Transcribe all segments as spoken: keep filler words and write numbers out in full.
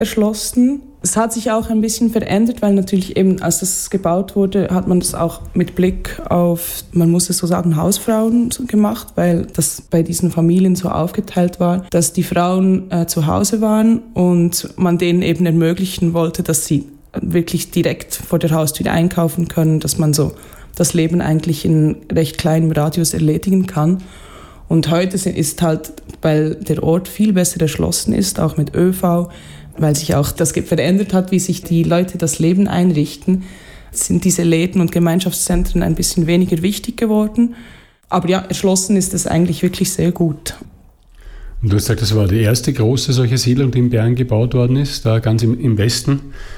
erschlossen. Es hat sich auch ein bisschen verändert, weil natürlich eben, als das gebaut wurde, hat man das auch mit Blick auf, man muss es so sagen, Hausfrauen gemacht, weil das bei diesen Familien so aufgeteilt war, dass die Frauen äh, zu Hause waren und man denen eben ermöglichen wollte, dass sie wirklich direkt vor der Haustür einkaufen können, dass man so das Leben eigentlich in recht kleinem Radius erledigen kann. Und heute ist halt, weil der Ort viel besser erschlossen ist, auch mit ÖV, weil sich auch das verändert hat, wie sich die Leute das Leben einrichten, sind diese Läden und Gemeinschaftszentren ein bisschen weniger wichtig geworden. Aber ja, erschlossen ist es eigentlich wirklich sehr gut. Und du hast gesagt, das war die erste große solche Siedlung, die in Bern gebaut worden ist, da ganz im, im Westen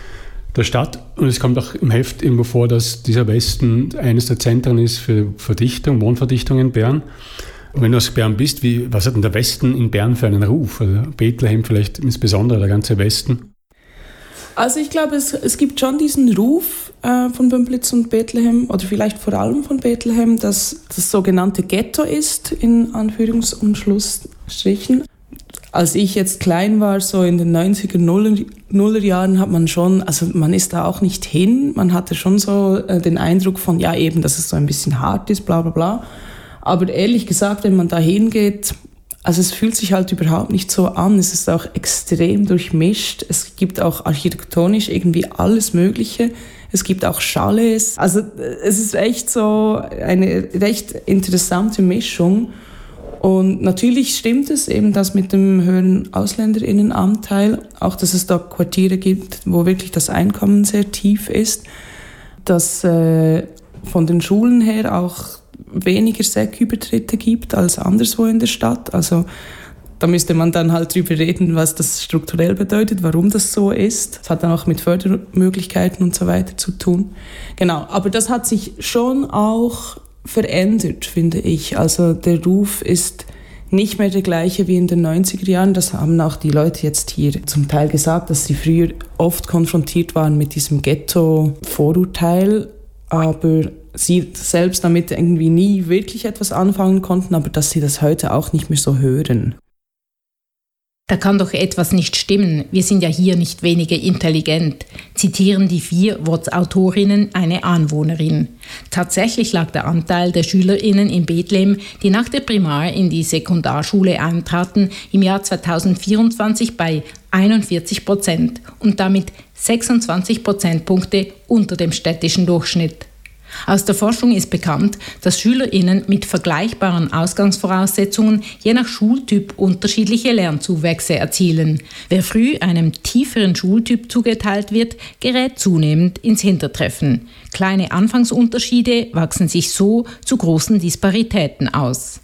der Stadt. Und es kommt auch im Heft irgendwo vor, dass dieser Westen eines der Zentren ist für Verdichtung, Wohnverdichtung in Bern. Und wenn du aus Bern bist, wie, was hat denn der Westen in Bern für einen Ruf? Also Bethlehem vielleicht insbesondere, der ganze Westen? Also ich glaube, es, es gibt schon diesen Ruf äh, von Bümpliz und Bethlehem, oder vielleicht vor allem von Bethlehem, dass das sogenannte Ghetto ist, in Anführungs- und Schlussstrichen. Als ich jetzt klein war, so in den neunziger, Nuller Jahren, hat man schon, also man ist da auch nicht hin, man hatte schon so äh, den Eindruck von, ja eben, dass es so ein bisschen hart ist, bla bla bla. Aber ehrlich gesagt, wenn man da hingeht, also es fühlt sich halt überhaupt nicht so an. Es ist auch extrem durchmischt. Es gibt auch architektonisch irgendwie alles Mögliche. Es gibt auch Chalets. Also es ist echt so eine recht interessante Mischung. Und natürlich stimmt es eben, dass mit dem höheren AusländerInnenanteil, auch dass es da Quartiere gibt, wo wirklich das Einkommen sehr tief ist, dass äh, von den Schulen her auch weniger Sekübertritte gibt als anderswo in der Stadt. Also da müsste man dann halt drüber reden, was das strukturell bedeutet, warum das so ist. Das hat dann auch mit Fördermöglichkeiten und so weiter zu tun. Genau, aber das hat sich schon auch verändert, finde ich. Also der Ruf ist nicht mehr der gleiche wie in den neunziger Jahren. Das haben auch die Leute jetzt hier zum Teil gesagt, dass sie früher oft konfrontiert waren mit diesem Ghetto-Vorurteil, aber sie selbst damit irgendwie nie wirklich etwas anfangen konnten, aber dass sie das heute auch nicht mehr so hören. Da kann doch etwas nicht stimmen. Wir sind ja hier nicht weniger intelligent, zitieren die vier W O Z-Autorinnen eine Anwohnerin. Tatsächlich lag der Anteil der SchülerInnen in Bethlehem, die nach der Primar in die Sekundarschule eintraten, im Jahr zweitausendvierundzwanzig bei einundvierzig Prozent und damit sechsundzwanzig Prozentpunkte unter dem städtischen Durchschnitt. Aus der Forschung ist bekannt, dass SchülerInnen mit vergleichbaren Ausgangsvoraussetzungen je nach Schultyp unterschiedliche Lernzuwächse erzielen. Wer früh einem tieferen Schultyp zugeteilt wird, gerät zunehmend ins Hintertreffen. Kleine Anfangsunterschiede wachsen sich so zu großen Disparitäten aus.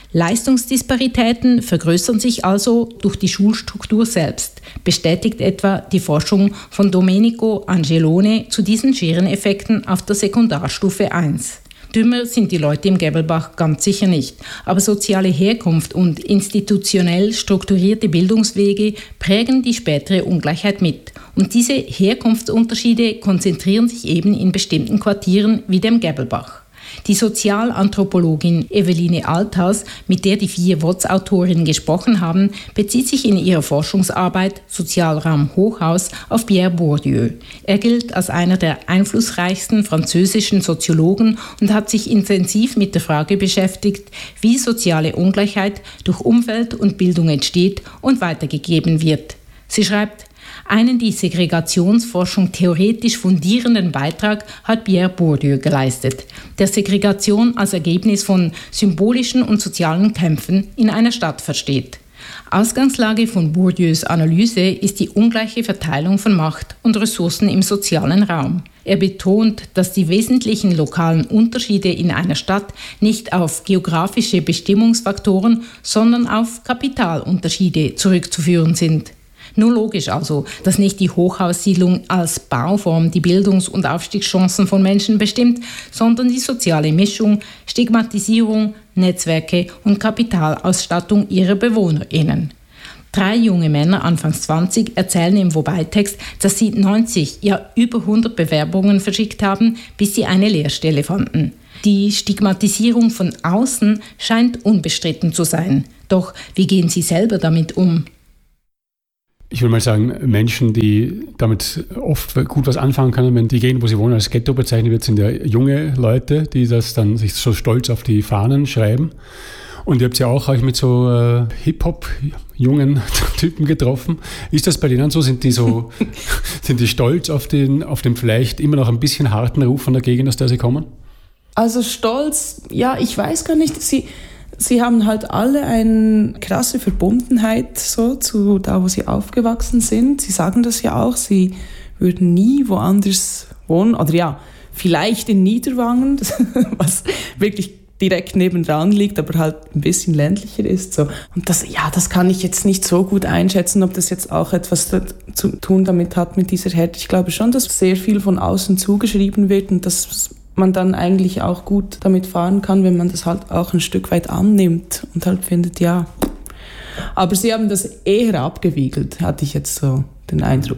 Leistungsdisparitäten vergrößern sich also durch die Schulstruktur selbst, bestätigt etwa die Forschung von Domenico Angelone zu diesen Schereneffekten auf der Sekundarstufe eins. Dümmer sind die Leute im Gäbelbach ganz sicher nicht, aber soziale Herkunft und institutionell strukturierte Bildungswege prägen die spätere Ungleichheit mit. Und diese Herkunftsunterschiede konzentrieren sich eben in bestimmten Quartieren wie dem Gäbelbach. Die Sozialanthropologin Eveline Althaus, mit der die vier W O Z-Autorinnen gesprochen haben, bezieht sich in ihrer Forschungsarbeit Sozialraum Hochhaus auf Pierre Bourdieu. Er gilt als einer der einflussreichsten französischen Soziologen und hat sich intensiv mit der Frage beschäftigt, wie soziale Ungleichheit durch Umfeld und Bildung entsteht und weitergegeben wird. Sie schreibt: Einen die Segregationsforschung theoretisch fundierenden Beitrag hat Pierre Bourdieu geleistet, der Segregation als Ergebnis von symbolischen und sozialen Kämpfen in einer Stadt versteht. Ausgangslage von Bourdieus Analyse ist die ungleiche Verteilung von Macht und Ressourcen im sozialen Raum. Er betont, dass die wesentlichen lokalen Unterschiede in einer Stadt nicht auf geografische Bestimmungsfaktoren, sondern auf Kapitalunterschiede zurückzuführen sind. Nur logisch also, dass nicht die Hochhaussiedlung als Bauform die Bildungs- und Aufstiegschancen von Menschen bestimmt, sondern die soziale Mischung, Stigmatisierung, Netzwerke und Kapitalausstattung ihrer BewohnerInnen. Drei junge Männer, Anfangs zwanzig, erzählen im Wobei-Text, dass sie neunzig, ja über hundert Bewerbungen verschickt haben, bis sie eine Lehrstelle fanden. Die Stigmatisierung von außen scheint unbestritten zu sein. Doch wie gehen sie selber damit um? ich will mal sagen, Menschen, die damit oft gut was anfangen können, wenn die Gegend, wo sie wohnen, als Ghetto bezeichnet wird, sind ja junge Leute, die das dann sich so stolz auf die Fahnen schreiben. Und ihr habt ja auch euch mit so äh, Hip-Hop-jungen Typen getroffen. Ist das bei denen so? Sind die so, sind die stolz auf den, auf den vielleicht immer noch ein bisschen harten Ruf von der Gegend, aus der sie kommen? Also stolz, ja, ich weiß gar nicht, sie... Sie haben halt alle eine krasse Verbundenheit so zu da, wo sie aufgewachsen sind. Sie sagen das ja auch, sie würden nie woanders wohnen. Oder ja, vielleicht in Niederwangen, was wirklich direkt nebendran liegt, aber halt ein bisschen ländlicher ist. So. Und das, ja, das kann ich jetzt nicht so gut einschätzen, ob das jetzt auch etwas zu tun damit hat mit dieser Härte. Ich glaube schon, dass sehr viel von außen zugeschrieben wird und dass man dann eigentlich auch gut damit fahren kann, wenn man das halt auch ein Stück weit annimmt und halt findet, ja. Aber sie haben das eher abgewiegelt, hatte ich jetzt so den Eindruck.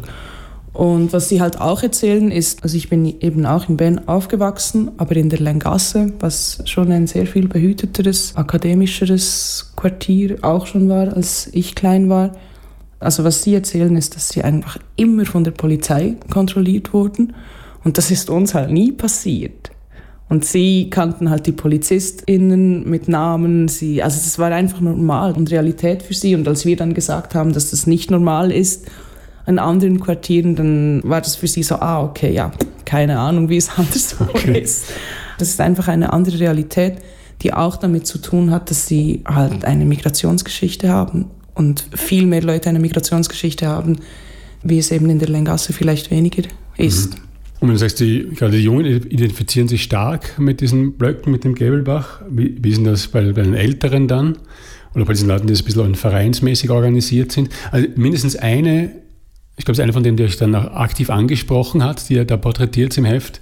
Und was sie halt auch erzählen ist, also ich bin eben auch in Bern aufgewachsen, aber in der Länggasse, was schon ein sehr viel behüteteres, akademischeres Quartier auch schon war, als ich klein war. Also was sie erzählen ist, dass sie einfach immer von der Polizei kontrolliert wurden. Und das ist uns halt nie passiert. Und sie kannten halt die PolizistInnen mit Namen. Sie, also das war einfach normal und Realität für sie. Und als wir dann gesagt haben, dass das nicht normal ist in anderen Quartieren, dann war das für sie so, ah, okay, ja, keine Ahnung, wie es anderswo okay. ist. Das ist einfach eine andere Realität, die auch damit zu tun hat, dass sie halt eine Migrationsgeschichte haben und viel mehr Leute eine Migrationsgeschichte haben, wie es eben in der Länggasse vielleicht weniger ist. Mhm. Und wenn du sagst, die, gerade die Jungen identifizieren sich stark mit diesen Blöcken, mit dem Gäbelbach, wie, wie ist denn das bei, bei den Älteren dann? Oder bei diesen Leuten, die ein bisschen vereinsmäßig organisiert sind? Also mindestens eine, ich glaube, es ist eine von denen, die euch dann auch aktiv angesprochen hat, die ihr da porträtiert im Heft,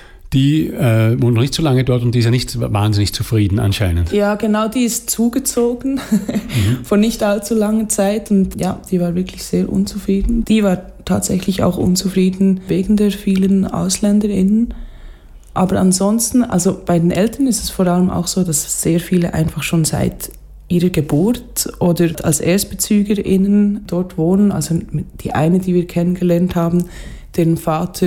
die äh, wohnt noch nicht so lange dort und die ist ja nicht wahnsinnig zufrieden anscheinend. Ja, genau, die ist zugezogen mhm. vor nicht allzu langer Zeit und ja, die war wirklich sehr unzufrieden. Die war tatsächlich auch unzufrieden wegen der vielen AusländerInnen. Aber ansonsten, also bei den Eltern ist es vor allem auch so, dass sehr viele einfach schon seit ihrer Geburt oder als ErstbezügerInnen dort wohnen. Also die eine, die wir kennengelernt haben, deren Vater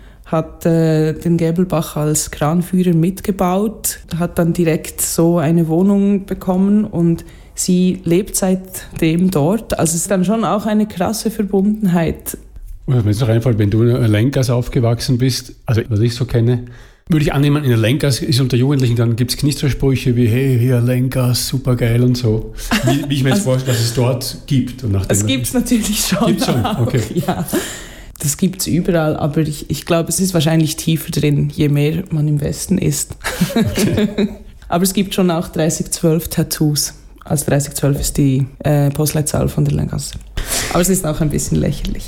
hat äh, den Gäbelbach als Kranführer mitgebaut, hat dann direkt so eine Wohnung bekommen und sie lebt seitdem dort. Also es ist dann schon auch eine krasse Verbundenheit. Und wenn es noch einfällt, wenn du in der Länggasse aufgewachsen bist, also was ich so kenne, würde ich annehmen, in der Länggasse ist unter Jugendlichen, dann gibt es Knistersprüche wie, hey, hier Länggasse, super geil und so. Wie, wie ich mir jetzt also, vorstelle, dass es dort gibt. Und das gibt es natürlich schon. Gibt's schon, okay. Ja. Das gibt es überall, aber ich, ich glaube, es ist wahrscheinlich tiefer drin, je mehr man im Westen ist. Okay. Aber es gibt schon auch dreißig zwölf Tattoos. Also dreißig zwölf ist die äh, Postleitzahl von der Länggasse. Aber es ist auch ein bisschen lächerlich.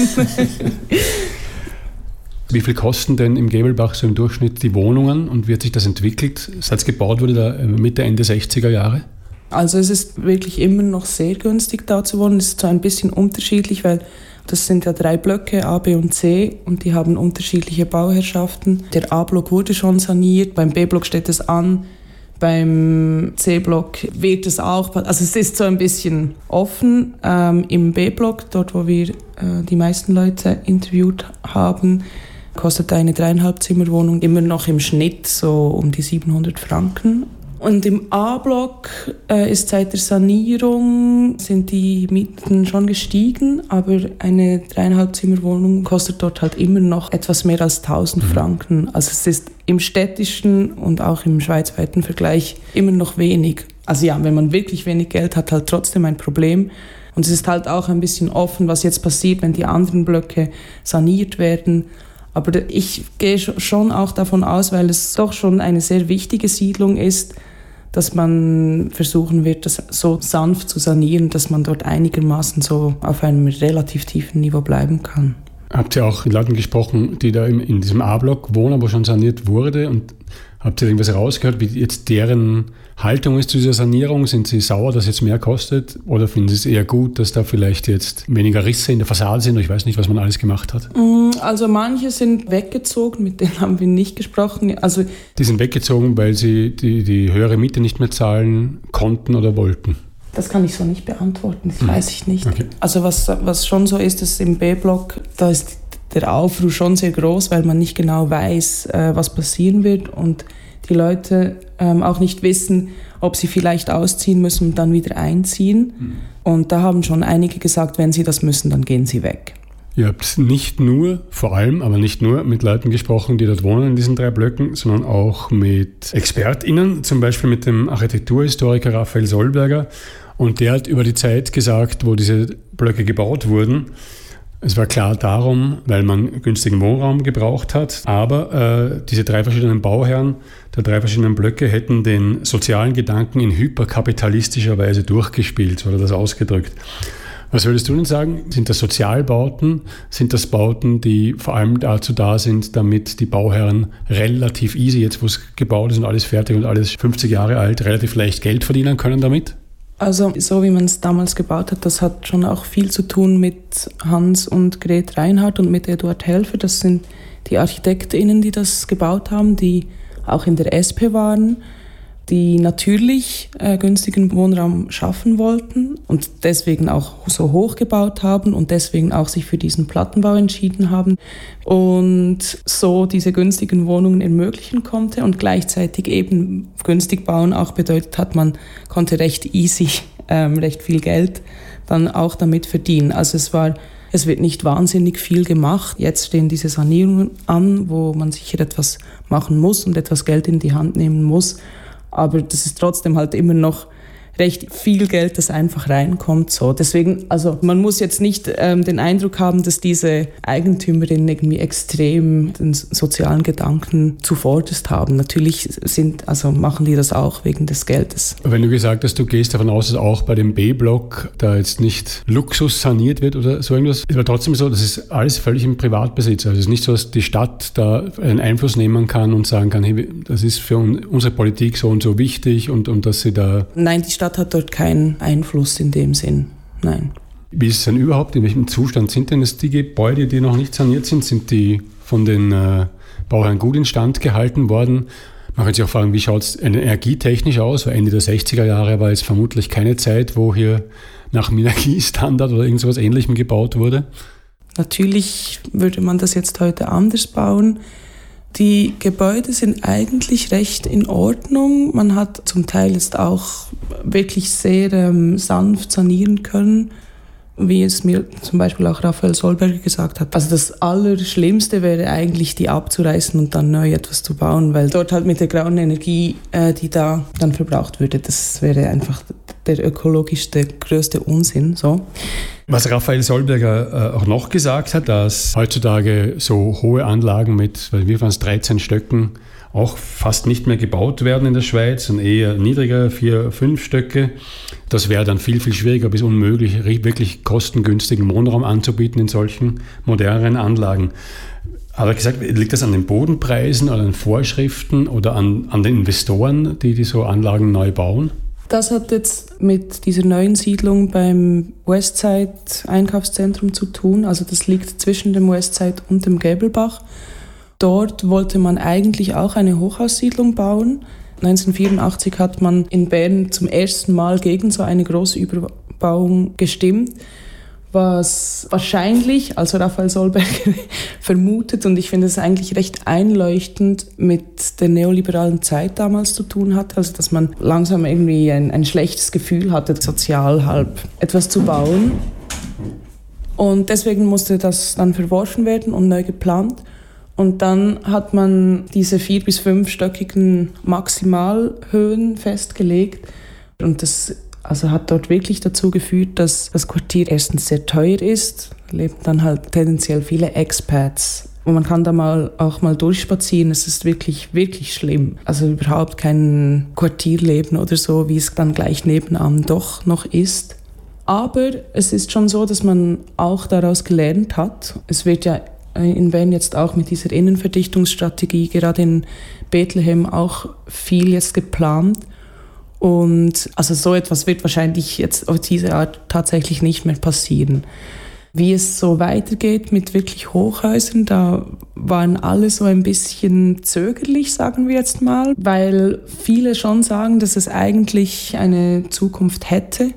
Wie viel kosten denn im Gäbelbach so im Durchschnitt die Wohnungen und wie hat sich das entwickelt, seit es gebaut wurde, da Mitte, Ende sechziger Jahre? Also es ist wirklich immer noch sehr günstig da zu wohnen. Es ist so ein bisschen unterschiedlich, weil das sind ja drei Blöcke, A, B und C, und die haben unterschiedliche Bauherrschaften. Der A-Block wurde schon saniert, beim B-Block steht es an, beim C-Block wird es auch, also es ist so ein bisschen offen. Ähm, Im B-Block, dort wo wir äh, die meisten Leute interviewt haben, kostet eine dreieinhalb Zimmerwohnung immer noch im Schnitt so um die siebenhundert Franken. Und im A-Block äh, ist seit der Sanierung sind die Mieten schon gestiegen, aber eine dreieinhalb Zimmerwohnung kostet dort halt immer noch etwas mehr als tausend Franken. Also es ist im städtischen und auch im schweizweiten Vergleich immer noch wenig. Also ja, wenn man wirklich wenig Geld hat, halt trotzdem ein Problem. Und es ist halt auch ein bisschen offen, was jetzt passiert, wenn die anderen Blöcke saniert werden. Aber ich gehe schon auch davon aus, weil es doch schon eine sehr wichtige Siedlung ist, dass man versuchen wird, das so sanft zu sanieren, dass man dort einigermaßen so auf einem relativ tiefen Niveau bleiben kann. Habt ihr auch mit Leuten gesprochen, die da in diesem A-Block wohnen, wo schon saniert wurde? Und habt ihr irgendwas rausgehört, wie jetzt deren Haltung ist zu dieser Sanierung? Sind sie sauer, dass jetzt mehr kostet? Oder finden sie es eher gut, dass da vielleicht jetzt weniger Risse in der Fassade sind? Ich weiß nicht, was man alles gemacht hat. Also manche sind weggezogen, mit denen haben wir nicht gesprochen. Also die sind weggezogen, weil sie die, die höhere Miete nicht mehr zahlen konnten oder wollten? Das kann ich so nicht beantworten, das mhm. weiß ich nicht. Okay. Also was, was schon so ist, dass im B-Block, da ist der Aufruhr schon sehr groß, weil man nicht genau weiß, äh, was passieren wird und die Leute ähm, auch nicht wissen, ob sie vielleicht ausziehen müssen und dann wieder einziehen. Mhm. Und da haben schon einige gesagt, wenn sie das müssen, dann gehen sie weg. Ihr habt nicht nur, vor allem, aber nicht nur mit Leuten gesprochen, die dort wohnen in diesen drei Blöcken, sondern auch mit ExpertInnen, zum Beispiel mit dem Architekturhistoriker Raphael Sollberger. Und der hat über die Zeit gesagt, wo diese Blöcke gebaut wurden, es war klar darum, weil man günstigen Wohnraum gebraucht hat, aber äh, diese drei verschiedenen Bauherren der drei verschiedenen Blöcke hätten den sozialen Gedanken in hyperkapitalistischer Weise durchgespielt, so hat er das ausgedrückt. Was würdest du denn sagen? Sind das Sozialbauten? Sind das Bauten, die vor allem dazu da sind, damit die Bauherren relativ easy, jetzt wo es gebaut ist und alles fertig und alles fünfzig Jahre alt, relativ leicht Geld verdienen können damit? Also so wie man es damals gebaut hat, das hat schon auch viel zu tun mit Hans und Gret Reinhardt und mit Eduard Helfer. Das sind die ArchitektInnen, die das gebaut haben, die auch in der S P waren, die natürlich äh, günstigen Wohnraum schaffen wollten und deswegen auch so hoch gebaut haben und deswegen auch sich für diesen Plattenbau entschieden haben und so diese günstigen Wohnungen ermöglichen konnte und gleichzeitig eben günstig bauen auch bedeutet hat, man konnte recht easy, ähm, recht viel Geld dann auch damit verdienen. Also es war Es wird nicht wahnsinnig viel gemacht. Jetzt stehen diese Sanierungen an, wo man sicher etwas machen muss und etwas Geld in die Hand nehmen muss. Aber das ist trotzdem halt immer noch recht viel Geld, das einfach reinkommt. So. Deswegen, also man muss jetzt nicht ähm, den Eindruck haben, dass diese Eigentümerinnen irgendwie extrem den sozialen Gedanken zuvorderst haben. Natürlich sind, also machen die das auch wegen des Geldes. Wenn du gesagt hast, du gehst davon aus, dass auch bei dem B-Block da jetzt nicht Luxus saniert wird oder so irgendwas, ist aber trotzdem so, das ist alles völlig im Privatbesitz. Also es ist nicht so, dass die Stadt da einen Einfluss nehmen kann und sagen kann, hey, das ist für unsere Politik so und so wichtig und, und dass sie da... Nein, die Stadt hat dort keinen Einfluss in dem Sinn, nein. Wie ist es denn überhaupt, in welchem Zustand sind denn das die Gebäude, die noch nicht saniert sind? Sind die von den äh, Bauherren gut instand gehalten worden? Man kann sich auch fragen, wie schaut es energietechnisch aus? Weil Ende der sechziger Jahre war jetzt vermutlich keine Zeit, wo hier nach dem Energiestandard oder irgend sowas Ähnlichem gebaut wurde. Natürlich würde man das jetzt heute anders bauen. Die Gebäude sind eigentlich recht in Ordnung. Man hat zum Teil jetzt auch wirklich sehr ähm, sanft sanieren können, wie es mir zum Beispiel auch Raphael Sollberger gesagt hat. Also das Allerschlimmste wäre eigentlich, die abzureißen und dann neu etwas zu bauen, weil dort halt mit der grauen Energie, äh, die da dann verbraucht würde, das wäre einfach der ökologischste, größte Unsinn. So. Was Raphael Sollberger äh, auch noch gesagt hat, dass heutzutage so hohe Anlagen mit, weil wir waren es dreizehn Stöcken, auch fast nicht mehr gebaut werden in der Schweiz und eher niedriger, vier, fünf Stöcke. Das wäre dann viel, viel schwieriger bis unmöglich, wirklich kostengünstigen Wohnraum anzubieten in solchen moderneren Anlagen. Hat er gesagt, liegt das an den Bodenpreisen oder an den Vorschriften oder an, an den Investoren, die, die so Anlagen neu bauen? Das hat jetzt mit dieser neuen Siedlung beim Westside Einkaufszentrum zu tun. Also das liegt zwischen dem Westside und dem Gäbelbach. Dort wollte man eigentlich auch eine Hochhaussiedlung bauen. neunzehnhundertvierundachtzig hat man in Bern zum ersten Mal gegen so eine große Überbauung gestimmt, was wahrscheinlich, also Raphael Sollberger vermutet, und ich finde es eigentlich recht einleuchtend, mit der neoliberalen Zeit damals zu tun hat, also dass man langsam irgendwie ein, ein schlechtes Gefühl hatte, sozial halb etwas zu bauen. Und deswegen musste das dann verworfen werden und neu geplant. Und dann hat man diese vier- bis fünfstöckigen Maximalhöhen festgelegt. Und das also hat dort wirklich dazu geführt, dass das Quartier erstens sehr teuer ist. Da leben dann halt tendenziell viele Expats. Und man kann da mal auch mal durchspazieren. Es ist wirklich, wirklich schlimm. Also überhaupt kein Quartierleben oder so, wie es dann gleich nebenan doch noch ist. Aber es ist schon so, dass man auch daraus gelernt hat. Es wird ja in Bern jetzt auch mit dieser Innenverdichtungsstrategie, gerade in Bethlehem, auch viel jetzt geplant. Und also so etwas wird wahrscheinlich jetzt auf diese Art tatsächlich nicht mehr passieren. Wie es so weitergeht mit wirklich Hochhäusern, da waren alle so ein bisschen zögerlich, sagen wir jetzt mal, weil viele schon sagen, dass es eigentlich eine Zukunft hätte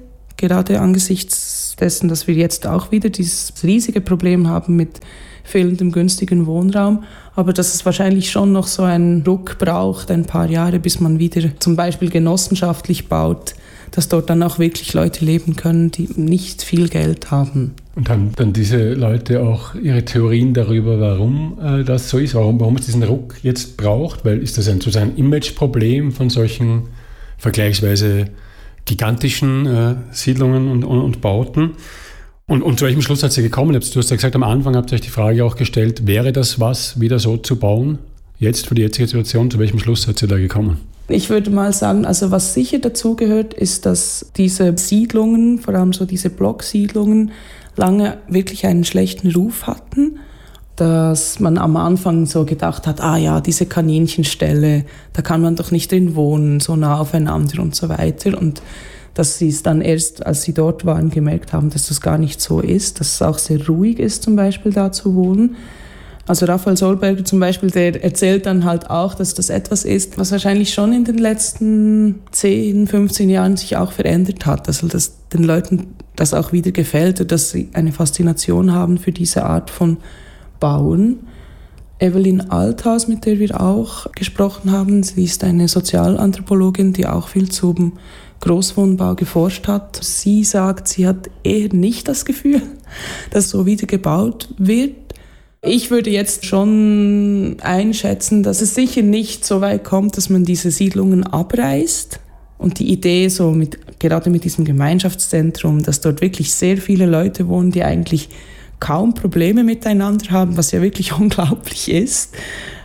gerade angesichts dessen, dass wir jetzt auch wieder dieses riesige Problem haben mit fehlendem günstigen Wohnraum, aber dass es wahrscheinlich schon noch so einen Ruck braucht, ein paar Jahre, bis man wieder zum Beispiel genossenschaftlich baut, dass dort dann auch wirklich Leute leben können, die nicht viel Geld haben. Und haben dann diese Leute auch ihre Theorien darüber, warum äh, das so ist, warum, warum es diesen Ruck jetzt braucht? Weil ist das ein, sozusagen ein Imageproblem von solchen vergleichsweise gigantischen äh, Siedlungen und, und, und Bauten? Und, und zu welchem Schluss hat sie gekommen? Du hast ja gesagt, am Anfang habt ihr euch die Frage auch gestellt, wäre das was, wieder so zu bauen? Jetzt, für die jetzige Situation, zu welchem Schluss hat sie da gekommen? Ich würde mal sagen, also was sicher dazugehört, ist, dass diese Siedlungen, vor allem so diese Blocksiedlungen, lange wirklich einen schlechten Ruf hatten. Dass man am Anfang so gedacht hat, ah ja, diese Kaninchenställe, da kann man doch nicht drin wohnen, so nah aufeinander und so weiter. Und dass sie es dann erst, als sie dort waren, gemerkt haben, dass das gar nicht so ist, dass es auch sehr ruhig ist, zum Beispiel da zu wohnen. Also Raphael Solberger zum Beispiel, der erzählt dann halt auch, dass das etwas ist, was wahrscheinlich schon in den letzten zehn, fünfzehn Jahren sich auch verändert hat. Also dass den Leuten das auch wieder gefällt und dass sie eine Faszination haben für diese Art von Bauen. Evelyn Althaus, mit der wir auch gesprochen haben, sie ist eine Sozialanthropologin, die auch viel zum Großwohnbau geforscht hat. Sie sagt, sie hat eher nicht das Gefühl, dass so wieder gebaut wird. Ich würde jetzt schon einschätzen, dass es sicher nicht so weit kommt, dass man diese Siedlungen abreißt. Und die Idee, so mit, gerade mit diesem Gemeinschaftszentrum, dass dort wirklich sehr viele Leute wohnen, die eigentlich kaum Probleme miteinander haben, was ja wirklich unglaublich ist.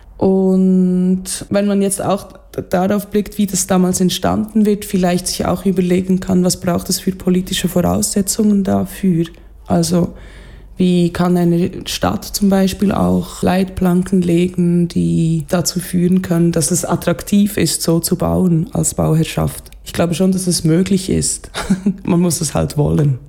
Und wenn man jetzt auch darauf blickt, wie das damals entstanden wird, vielleicht sich auch überlegen kann, was braucht es für politische Voraussetzungen dafür. Also wie kann eine Stadt zum Beispiel auch Leitplanken legen, die dazu führen können, dass es attraktiv ist, so zu bauen als Bauherrschaft. Ich glaube schon, dass es möglich ist. Man muss es halt wollen.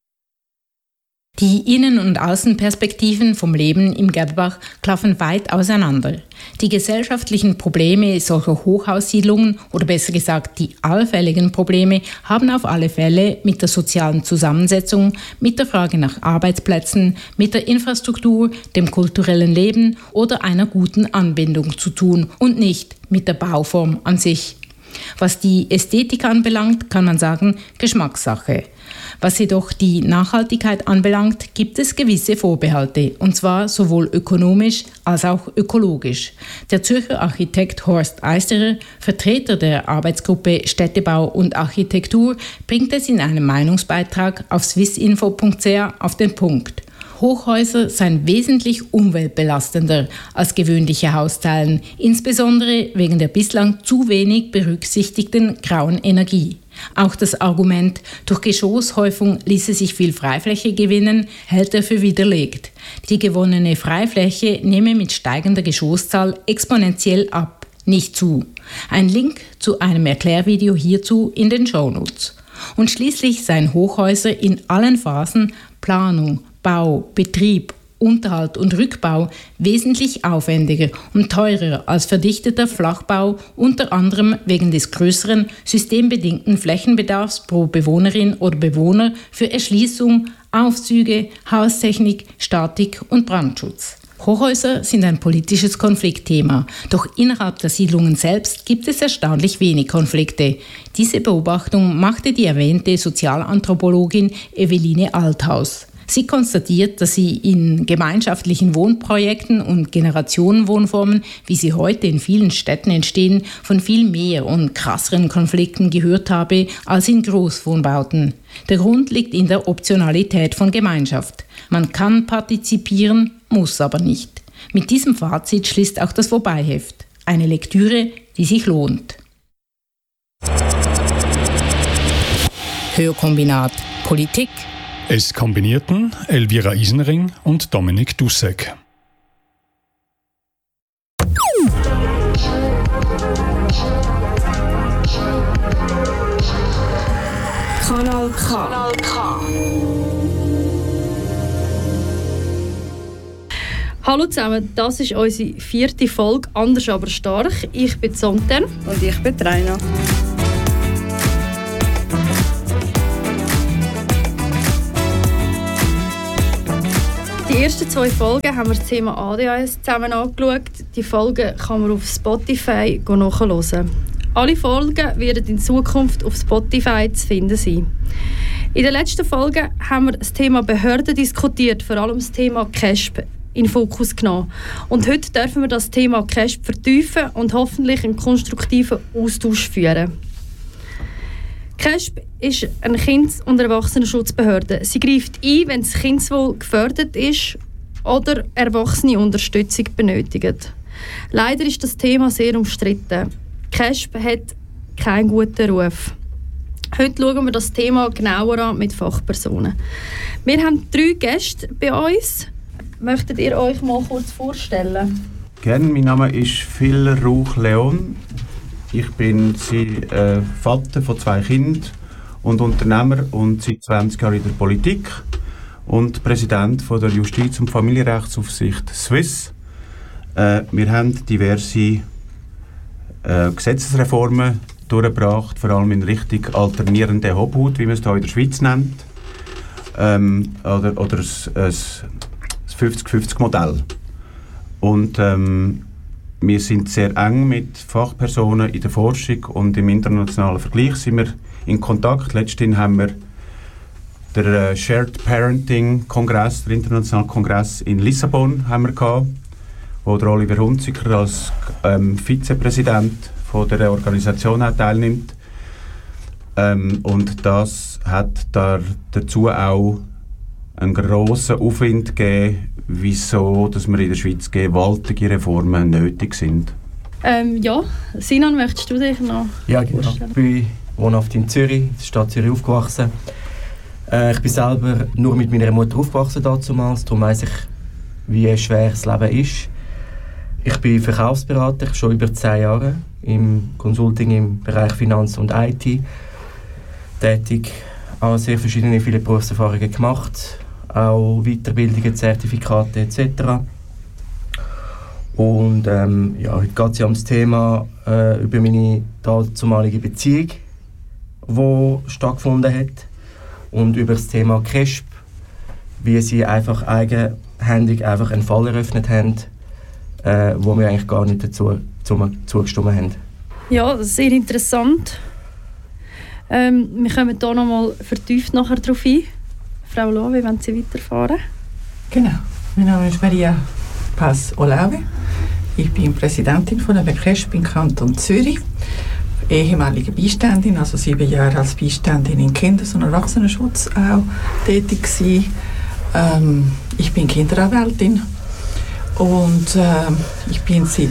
Die Innen- und Außenperspektiven vom Leben im Gerbach klaffen weit auseinander. Die gesellschaftlichen Probleme solcher Hochhaussiedlungen oder besser gesagt die allfälligen Probleme haben auf alle Fälle mit der sozialen Zusammensetzung, mit der Frage nach Arbeitsplätzen, mit der Infrastruktur, dem kulturellen Leben oder einer guten Anbindung zu tun und nicht mit der Bauform an sich. Was die Ästhetik anbelangt, kann man sagen, Geschmackssache. Was jedoch die Nachhaltigkeit anbelangt, gibt es gewisse Vorbehalte, und zwar sowohl ökonomisch als auch ökologisch. Der Zürcher Architekt Horst Eisterer, Vertreter der Arbeitsgruppe Städtebau und Architektur, bringt es in einem Meinungsbeitrag auf swissinfo punkt c h auf den Punkt. Hochhäuser seien wesentlich umweltbelastender als gewöhnliche Hausteilen, insbesondere wegen der bislang zu wenig berücksichtigten grauen Energie. Auch das Argument, durch Geschosshäufung ließe sich viel Freifläche gewinnen, hält er für widerlegt. Die gewonnene Freifläche nehme mit steigender Geschosszahl exponentiell ab, nicht zu. Ein Link zu einem Erklärvideo hierzu in den Shownotes. Und schließlich seien Hochhäuser in allen Phasen Planung, Bau, Betrieb, Unterhalt und Rückbau wesentlich aufwendiger und teurer als verdichteter Flachbau, unter anderem wegen des größeren systembedingten Flächenbedarfs pro Bewohnerin oder Bewohner für Erschließung, Aufzüge, Haustechnik, Statik und Brandschutz. Hochhäuser sind ein politisches Konfliktthema, doch innerhalb der Siedlungen selbst gibt es erstaunlich wenig Konflikte. Diese Beobachtung machte die erwähnte Sozialanthropologin Eveline Althaus. Sie konstatiert, dass sie in gemeinschaftlichen Wohnprojekten und Generationenwohnformen, wie sie heute in vielen Städten entstehen, von viel mehr und krasseren Konflikten gehört habe als in Großwohnbauten. Der Grund liegt in der Optionalität von Gemeinschaft. Man kann partizipieren, muss aber nicht. Mit diesem Fazit schließt auch das Vorbeiheft. Eine Lektüre, die sich lohnt. Hörkombinat Politik. Es kombinierten Elvira Isenring und Dominik Dussek. Kanal K. Kanal K. Hallo zusammen, das ist unsere vierte Folge «Anders aber stark». Ich bin Sonten. Und ich bin Raina. die ersten zwei Folgen haben wir das Thema A D H S zusammen angeschaut. Die Folgen kann man auf Spotify nachhören. Alle Folgen werden in Zukunft auf Spotify zu finden sein. In der letzten Folge haben wir das Thema Behörden diskutiert, vor allem das Thema C E S P in den Fokus genommen. Und heute dürfen wir das Thema C E S P vertiefen und hoffentlich einen konstruktiven Austausch führen. C E S P ist eine Kindes- und Erwachsenenschutzbehörde. Sie greift ein, wenn das Kindeswohl gefördert ist oder Erwachsene Unterstützung benötigen. Leider ist das Thema sehr umstritten. C E S P hat keinen guten Ruf. Heute schauen wir das Thema genauer an mit Fachpersonen. Wir haben drei Gäste bei uns. Möchtet ihr euch mal kurz vorstellen? Gerne, mein Name ist Phil Rauch-Leon. Ich bin äh, Vater von zwei Kindern und Unternehmer und seit zwanzig Jahren in der Politik und Präsident von der Justiz- und Familienrechtsaufsicht Swiss. Äh, wir haben diverse äh, Gesetzesreformen durchgebracht, vor allem in Richtung alternierende Obhut, wie man es hier in der Schweiz nennt, ähm, oder, oder das, das fünfzig fünfzig Modell. Und ähm, wir sind sehr eng mit Fachpersonen in der Forschung und im internationalen Vergleich sind wir in Kontakt. Letztens haben wir den äh, Shared Parenting Kongress, den internationalen Kongress in Lissabon, haben wir gehabt, wo der Oliver Hunziker als ähm, Vizepräsident von der Organisation auch teilnimmt. Ähm, und das hat da dazu auch einen grossen Aufwind gegeben, wieso dass wir in der Schweiz gewaltige Reformen nötig sind. Ähm, ja, Sinan, möchtest du dich noch Ja, genau. Ich bin wohnhaft in Zürich, in der Stadt Zürich aufgewachsen. Äh, ich bin selber nur mit meiner Mutter aufgewachsen damals, darum weiss ich, wie schwer das Leben ist. Ich bin Verkaufsberater, schon über zehn Jahre im Consulting im Bereich Finanz und I T tätig. Auch sehr verschiedene, viele Berufserfahrungen gemacht, auch Weiterbildungen, Zertifikate et cetera. Und ähm, ja, heute geht es ja um das Thema äh, über meine damalige Beziehung, die stattgefunden hat, und über das Thema C E S P, wie sie einfach eigenhändig einfach einen Fall eröffnet haben, äh, wo wir eigentlich gar nicht dazu zugestimmt haben. Ja, sehr interessant. Ähm, wir kommen hier nochmal vertieft nachher darauf ein. Frau Loh, wie wollen Sie weiterfahren? Genau, mein Name ist Maria Paz-Olave. Ich bin Präsidentin von der C E S P im Kanton Zürich, ehemalige Beiständin, also sieben Jahre als Beiständin in Kindes- und Erwachsenenschutz auch tätig gewesen. Ähm, ich bin Kinderanwältin und äh, ich bin seit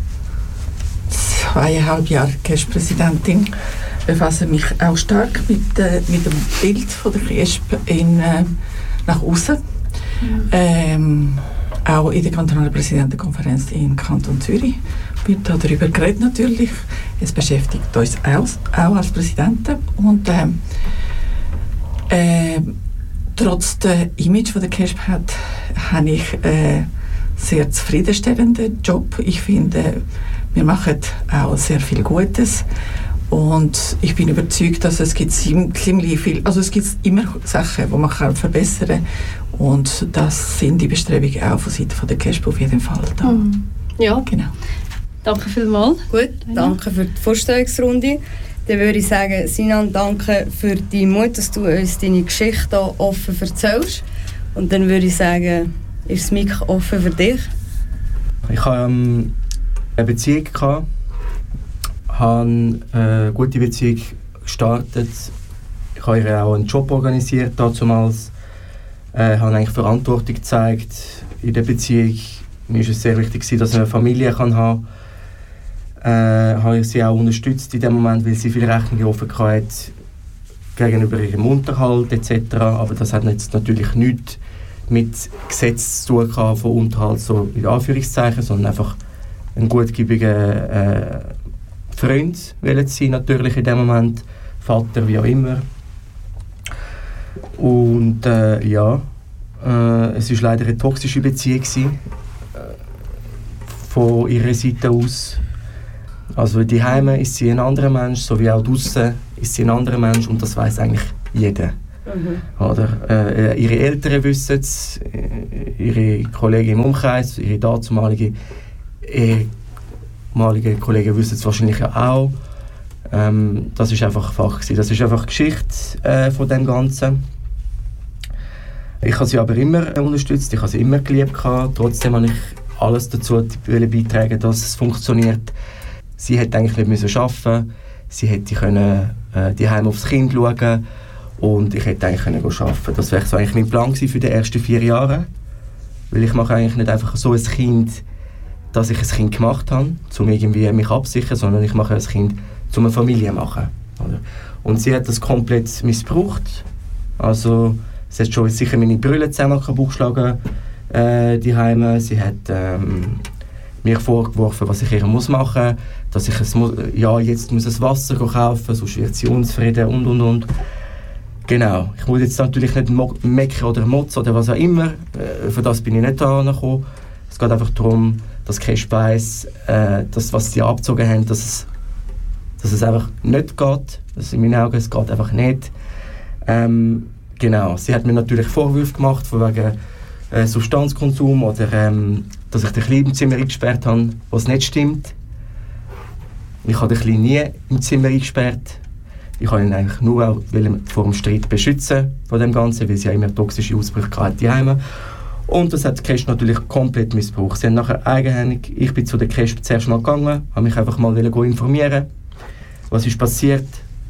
zweieinhalb Jahren C E S P-Präsidentin. Befasse mich auch stark mit, äh, mit dem Bild von der C E S P in, äh, nach außen. Mhm. Ähm, auch in der kantonalen Präsidentenkonferenz im Kanton Zürich wird darüber geredet natürlich. Es beschäftigt uns auch, auch als Präsidenten. Und ähm, äh, trotz des Image, das der C E S P hat, habe ich einen äh, sehr zufriedenstellenden Job. Ich finde, wir machen auch sehr viel Gutes. Und ich bin überzeugt, dass es gibt ziemlich viel, also es gibt immer Sachen, die man kann verbessern kann. Und das sind die Bestrebungen auch von Seiten der C E S P auf jeden Fall da. Mhm. Ja, genau. Danke vielmals. Gut, danke für die Vorstellungsrunde. Dann würde ich sagen, Sinan, danke für deinen Mut, dass du uns deine Geschichte hier offen erzählst. Und dann würde ich sagen, ist das Mikro offen für dich? Ich hatte ähm, eine Beziehung, gehabt, habe eine gute Beziehung gestartet. Ich habe ihr auch einen Job organisiert damals. Äh, habe eigentlich Verantwortung gezeigt in der Beziehung. Mir ist es sehr wichtig, dass ich eine Familie kann haben kann. Äh, habe sie auch unterstützt in dem Moment, weil sie viele Rechnungen offen hatte gegenüber ihrem Unterhalt et cetera. Aber das hat jetzt natürlich nichts mit Gesetz zu tun gehabt, von Unterhalt, so in Anführungszeichen, sondern einfach ein gutgläubiger äh, Freund wollen sie natürlich in dem Moment, Vater, wie auch immer. Und äh, ja, äh, es war leider eine toxische Beziehung gewesen, äh, von ihrer Seite aus. Also daheim ist sie ein anderer Mensch, so wie auch draussen ist sie ein anderer Mensch, und das weiss eigentlich jeder. Mhm. Oder, äh, ihre Eltern wissen es, äh, ihre Kollegen im Umkreis, ihre dazumalige ehemalige Kollegen wissen es wahrscheinlich ja auch. Ähm, das ist einfach Fach gewesen. Das ist einfach Geschichte äh, von dem Ganzen. Ich habe sie aber immer unterstützt, ich habe sie immer geliebt gehabt. Trotzdem habe ich alles dazu beitragen, dass es funktioniert. Sie hätte eigentlich nicht müssen arbeiten, sie hätte können äh, die Heim aufs Kind schauen und ich hätte eigentlich können arbeiten. Das wäre so eigentlich mein Plan gewesen für die ersten vier Jahre, weil ich mache eigentlich nicht einfach so ein Kind, dass ich ein Kind gemacht habe, um irgendwie mich abzusichern, sondern ich mache ein Kind, um eine Familie zu machen. Oder? Und sie hat das komplett missbraucht. Also sie hat schon sicher meine Brille zusammen kaputt geschlagen, äh, die Heime. Sie hat ähm, mir vorgeworfen, was ich ihr muss machen, dass ich es muss, ja jetzt muss das Wasser kaufen, sonst wird sie unzufrieden und und und. Genau. Ich muss jetzt natürlich nicht meckern oder motzen oder was auch immer. Äh, für das bin ich nicht da gekommen. Es geht einfach darum, dass Kesp weiss, äh, dass was sie abgezogen haben, dass es, dass es einfach nicht geht. Das in meinen Augen, es geht einfach nicht. Ähm, genau. Sie hat mir natürlich Vorwürfe gemacht, von wegen äh, Substanzkonsum oder ähm, dass ich den Kleinen im Zimmer eingesperrt habe, was nicht stimmt. Ich habe den Kleinen nie im Zimmer eingesperrt. Ich wollte ihn eigentlich nur auch vor dem Streit beschützen von dem Ganzen, weil sie ja immer toxische Ausbrüche hatten daheim. Und das hat die Kesp natürlich komplett missbraucht. Sie haben nachher eigenhändig, ich bin zu der Kesp zuerst mal gegangen, habe mich einfach mal informieren, was ist passiert,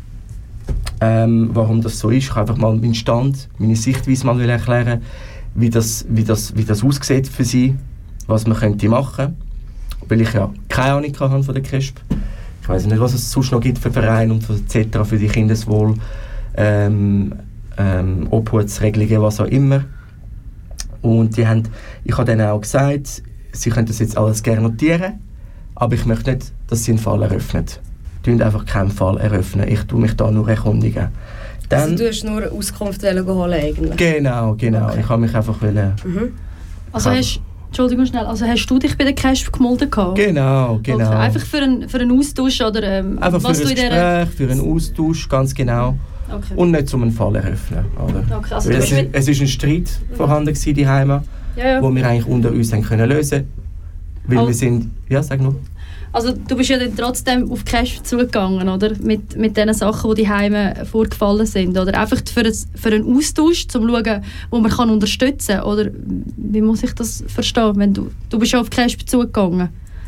ähm, warum das so ist. Ich habe einfach mal meinen Stand, meine Sichtweise mal erklären, wie das, wie das, wie das aussieht für sie, was man könnte machen, weil ich ja keine Ahnung habe von der Kesp. Ich weiß nicht, was es sonst noch gibt für Vereine und et cetera für die Kindeswohl, ähm, ähm, Obhutsregelungen, was auch immer. Und die haben, ich habe denen auch gesagt, sie können das jetzt alles gerne notieren, aber ich möchte nicht, dass sie einen Fall eröffnen. Sie dürfen einfach keinen Fall eröffnen. Ich tue mich da nur erkundigen. Dann, also du hast nur eine Auskunft holen eigentlich? Genau, genau. Okay. Ich habe mich einfach wollen... Mhm. Also hast, Entschuldigung schnell, also hast du dich bei der Kesp gemeldet? Genau, genau. Okay. Einfach für einen, für einen Austausch oder ähm, einfach was für ein du in Gespräch, für einen Austausch, ganz genau. Okay. Und nicht um einen Fall eröffnen. Oder? Okay, also es, ist, es ist ein Streit mhm. vorhanden gewesen, die Heime, ja, ja. wo wir eigentlich unter uns haben können lösen. Weil also, wir sind... Ja, sag nur. Also du bist ja dann trotzdem auf Kesp zugegangen, oder? Mit, mit den Sachen, die die Heime vorgefallen sind, oder? Einfach für, ein, für einen Austausch, um zu schauen, wo man kann unterstützen kann, oder? Wie muss ich das verstehen? Wenn du, du bist ja auf Kesp zugegangen.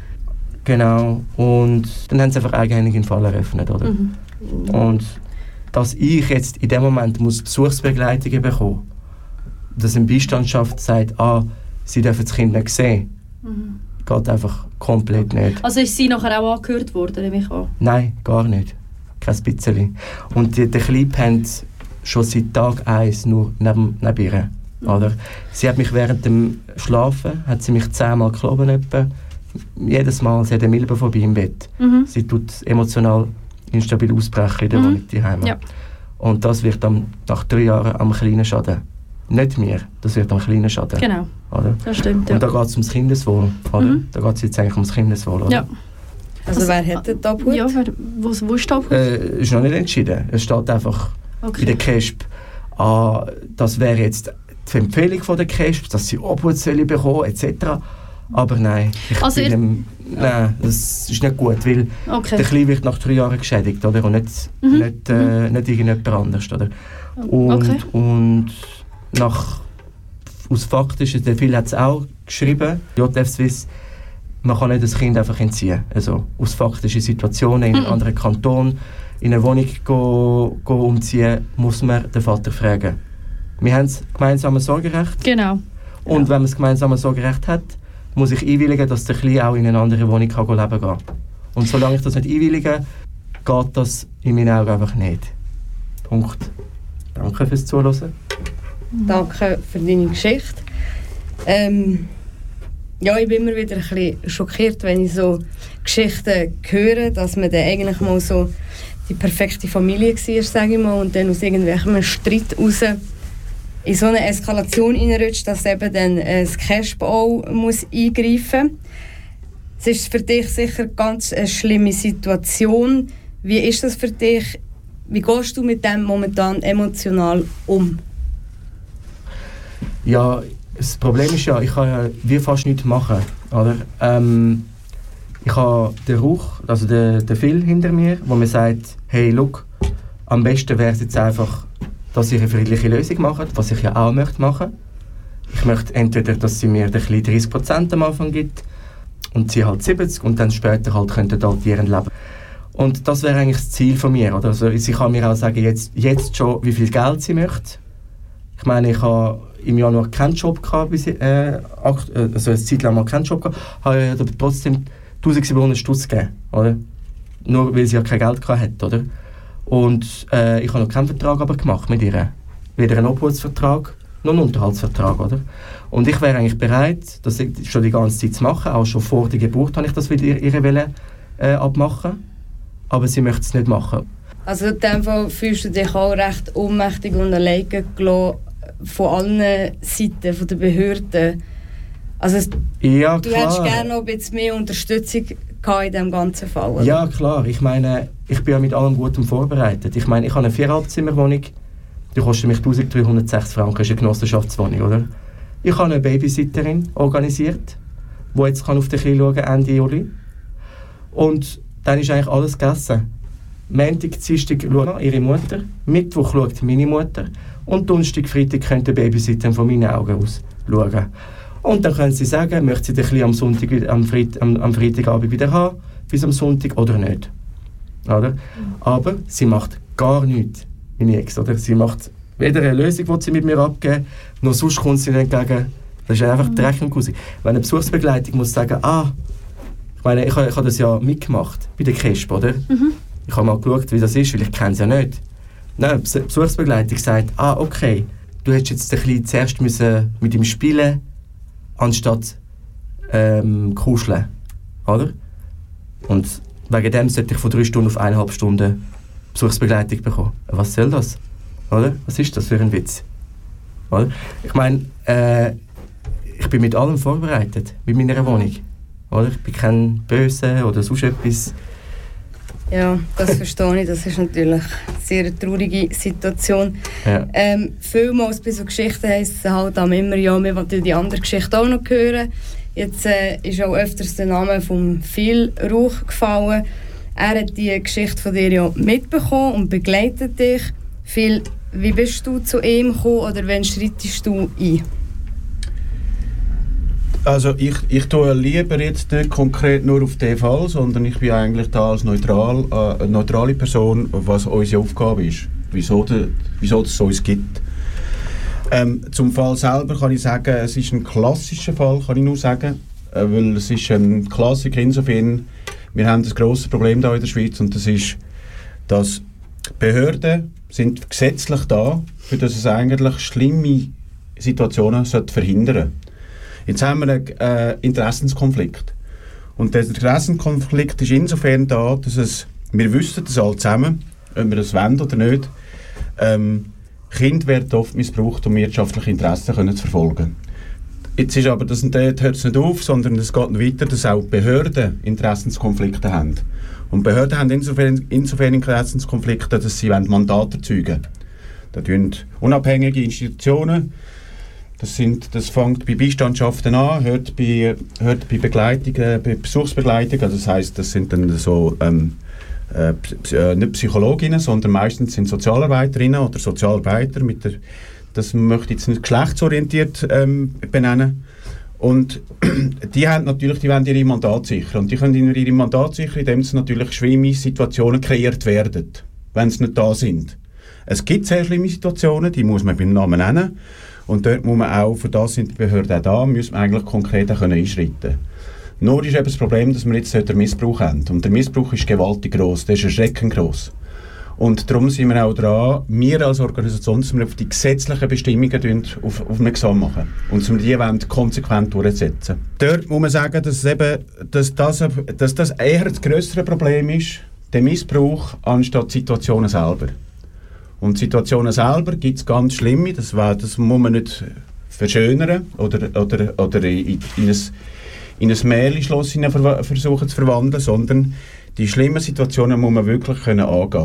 Genau. Und dann haben sie einfach eigenhändig einen Fall eröffnet, oder? Mhm. Und dass ich jetzt in dem Moment muss Besuchsbegleitungen bekommen, dass eine Beistandschaft sagt, ah, sie dürfen das Kind nicht sehen, mhm. geht einfach komplett nicht. Also ist sie nachher auch angehört worden, nehme ich an? Nein, gar nicht. Kein bisschen. Und die, die Kleine pennt schon seit Tag eins nur neben, neben ihr. Mhm. Oder? Sie hat mich während dem Schlafen, hat sie mich zehnmal gekloppen etwa. Jedes Mal, sie hat eine Milbe vorbei im Bett. Mhm. Sie tut emotional instabil ausbrechen in der mhm. Wohnung daheim. Ja. Und das wird dann nach drei Jahren am kleinen Schaden. Nicht mir, das wird am kleinen Schaden. Genau, oder? Das stimmt. Ja. Und da geht es ums Kindeswohl. Oder? Mhm. Da geht es jetzt eigentlich ums Kindeswohl. Oder? Ja. Also, also wer hat den Obhut? Ja, wer, wo, wo ist der Obhut? Äh, ist noch nicht entschieden. Es steht einfach okay. in der Kesp, ah, das wäre jetzt die Empfehlung von der Kesp, dass sie Obhut bekommen et cetera. Aber nein, ich also bin dem, nein, das ist nicht gut, weil okay. der Kleine wird nach drei Jahren geschädigt, oder? Und nicht, mhm. nicht, äh, nicht irgendjemand anderes, oder? Und, okay. und nach, aus faktischen, der Phil hat es auch geschrieben, J F Swiss, man kann nicht das Kind einfach entziehen. Also aus faktischen Situationen in einem mhm. anderen Kanton, in eine Wohnung go, go umziehen, muss man den Vater fragen. Wir haben das gemeinsame Sorgerecht. Genau. Und ja. wenn man das gemeinsame Sorgerecht hat, muss ich einwilligen, dass der Kleine auch in eine andere Wohnung kann leben kann. Und solange ich das nicht einwillige, geht das in meinen Augen einfach nicht. Punkt. Danke fürs Zuhören. Danke für deine Geschichte. Ähm, ja, ich bin immer wieder ein bisschen schockiert, wenn ich so Geschichten höre, dass man dann eigentlich mal so die perfekte Familie war, sage ich mal, und dann aus irgendwelchem Streit raus in so eine Eskalation reinrutscht, dass eben dann äh, das Kesp auch muss eingreifen muss. Es ist für dich sicher eine ganz eine schlimme Situation. Wie ist das für dich, wie gehst du mit dem momentan emotional um? Ja, das Problem ist ja, ich kann ja wie fast nichts machen. Oder? Ähm, ich habe den Rauch, also den, den Phil hinter mir, wo mir sagt, hey, look, am besten wäre es jetzt einfach, dass ich eine friedliche Lösung mache, was ich ja auch möchte machen. Ich möchte entweder, dass sie mir dreißig Prozent am Anfang gibt und sie halt siebzig und dann später halt könnten adoptieren leben. Und das wäre eigentlich das Ziel von mir. Oder? Also sie kann mir auch sagen, jetzt, jetzt schon, wie viel Geld sie möchte. Ich meine, ich habe im Januar keinen Job gehabt, bis ich, äh, also eine Zeit lang mal keinen Job gehabt, habe ich aber trotzdem eintausendsiebenhundert Stutz gegeben, oder? Nur weil sie ja kein Geld gehabt hat, oder? Und äh, ich habe noch keinen Vertrag aber gemacht mit ihr. Weder einen Obhutsvertrag, noch einen Unterhaltsvertrag, oder? Und ich wäre eigentlich bereit, das schon die ganze Zeit zu machen, auch schon vor der Geburt habe ich das mit ihr, ihr wollen, äh, abmachen, aber sie möchte es nicht machen. Also in dem Fall fühlst du dich auch recht ohnmächtig und alleine gelassen von allen Seiten, von den Behörden. Also es, ja, du klar. hättest gerne noch ein bisschen mehr Unterstützung gehabt in diesem ganzen Fall, oder? Ja, klar. Ich meine, ich bin ja mit allem Gutem vorbereitet. Ich meine, ich habe eine Viereinhalbzimmerwohnung, die kostet mich eintausenddreihundertsechs Franken, das ist eine Genossenschaftswohnung, oder? Ich habe eine Babysitterin organisiert, die jetzt kann auf den Kind schauen kann, Ende Juli. Und dann ist eigentlich alles gegessen. Montag, Dienstag schaut ihre Mutter, Mittwoch schaut meine Mutter und Donnerstag, Freitag könnte der Babysitter von meinen Augen aus schauen. Und dann können sie sagen, möchte sie den Kleinen am, Sonntag, am, Freit, am, am Freitagabend wieder haben, bis am Sonntag oder nicht. Oder? Aber sie macht gar nichts, meine Ex. Oder? Sie macht weder eine Lösung, die sie mit mir abgeben, noch sonst kommt sie nicht entgegen. Das ist einfach mhm. Dreck und Kusi. Wenn eine Besuchsbegleitung muss sagen, ah, ich meine, ich, ich habe das ja mitgemacht bei der K E S P, oder? Mhm. Ich habe mal geschaut, wie das ist, weil ich kenne es ja nicht. Nein, die Besuchsbegleitung sagt, ah, okay, du hättest jetzt ein bisschen zuerst müssen mit ihm spielen, anstatt ähm, kuscheln, oder? Und wegen dem sollte ich von drei Stunden auf eineinhalb Stunden Besuchsbegleitung bekommen. Was soll das? Oder? Was ist das für ein Witz? Oder? Ich meine, äh, ich bin mit allem vorbereitet, mit meiner Wohnung. Oder? Ich bin kein Böse oder sonst etwas. Ja, das verstehe ich. Das ist natürlich eine sehr traurige Situation. Ja. Ähm, vielmals bei so Geschichten heisst es halt auch immer, ja, wir wollen die andere Geschichte auch noch hören. Jetzt äh, ist auch öfters der Name von Phil Rauch gefallen. Er hat die Geschichte von dir ja mitbekommen und begleitet dich. Phil, wie bist du zu ihm gekommen oder wann schreitest du ein? Also ich, ich tue lieber jetzt nicht konkret nur auf den Fall, sondern ich bin eigentlich da als neutral, äh, eine neutrale Person, was unsere Aufgabe ist, wieso, de, wieso es so uns gibt. Ähm, zum Fall selber kann ich sagen, es ist ein klassischer Fall, kann ich nur sagen, äh, weil es ist ein Klassiker insofern, wir haben ein grosses Problem hier in der Schweiz und das ist, dass Behörden sind gesetzlich da, für das es eigentlich schlimme Situationen verhindern sollte. Jetzt haben wir einen äh, Interessenskonflikt. Und der Interessenkonflikt ist insofern da, dass es, wir wissen das alle zusammen, ob wir das wollen oder nicht, ähm, Kinder werden oft missbraucht, um wirtschaftliche Interessen können zu verfolgen. Jetzt ist aber das, dort hört es nicht auf, sondern es geht weiter, dass auch Behörden Interessenskonflikte haben. Und Behörden haben insofern, insofern Interessenskonflikte, dass sie Mandate erzeugen. Da tun unabhängige Institutionen. Das, sind, das fängt bei Beistandschaften an, hört bei, hört bei Begleitungen, bei Besuchsbegleitungen. Also das heisst, das sind dann so ähm, äh, nicht Psychologinnen, sondern meistens sind Sozialarbeiterinnen oder Sozialarbeiter. Mit der, das möchte ich jetzt nicht geschlechtsorientiert ähm, benennen. Und die haben natürlich, die wollen ihre Mandate sichern. Und die können ihre Mandate sichern, indem sie natürlich schlimme Situationen kreiert werden, wenn sie nicht da sind. Es gibt sehr schlimme Situationen, die muss man beim Namen nennen. Und dort muss man auch, für das sind die Behörden auch da, müssen wir eigentlich konkret auch einschreiten können. Nur ist eben das Problem, dass wir jetzt den Missbrauch haben. Und der Missbrauch ist gewaltig gross, der ist erschreckend gross. Und darum sind wir auch dran, wir als Organisation, dass wir auf die gesetzlichen Bestimmungen auf, aufmerksam machen und dass wir die konsequent durchsetzen. Dort muss man sagen, dass, eben, dass, das, dass das eher das grössere Problem ist, der Missbrauch, anstatt die Situationen selber. Und die Situationen selber gibt es ganz schlimme, das, das muss man nicht verschönern oder, oder, oder in, in ein, in ein Märchenschloss versuchen zu verwandeln, sondern die schlimmen Situationen muss man wirklich können angehen.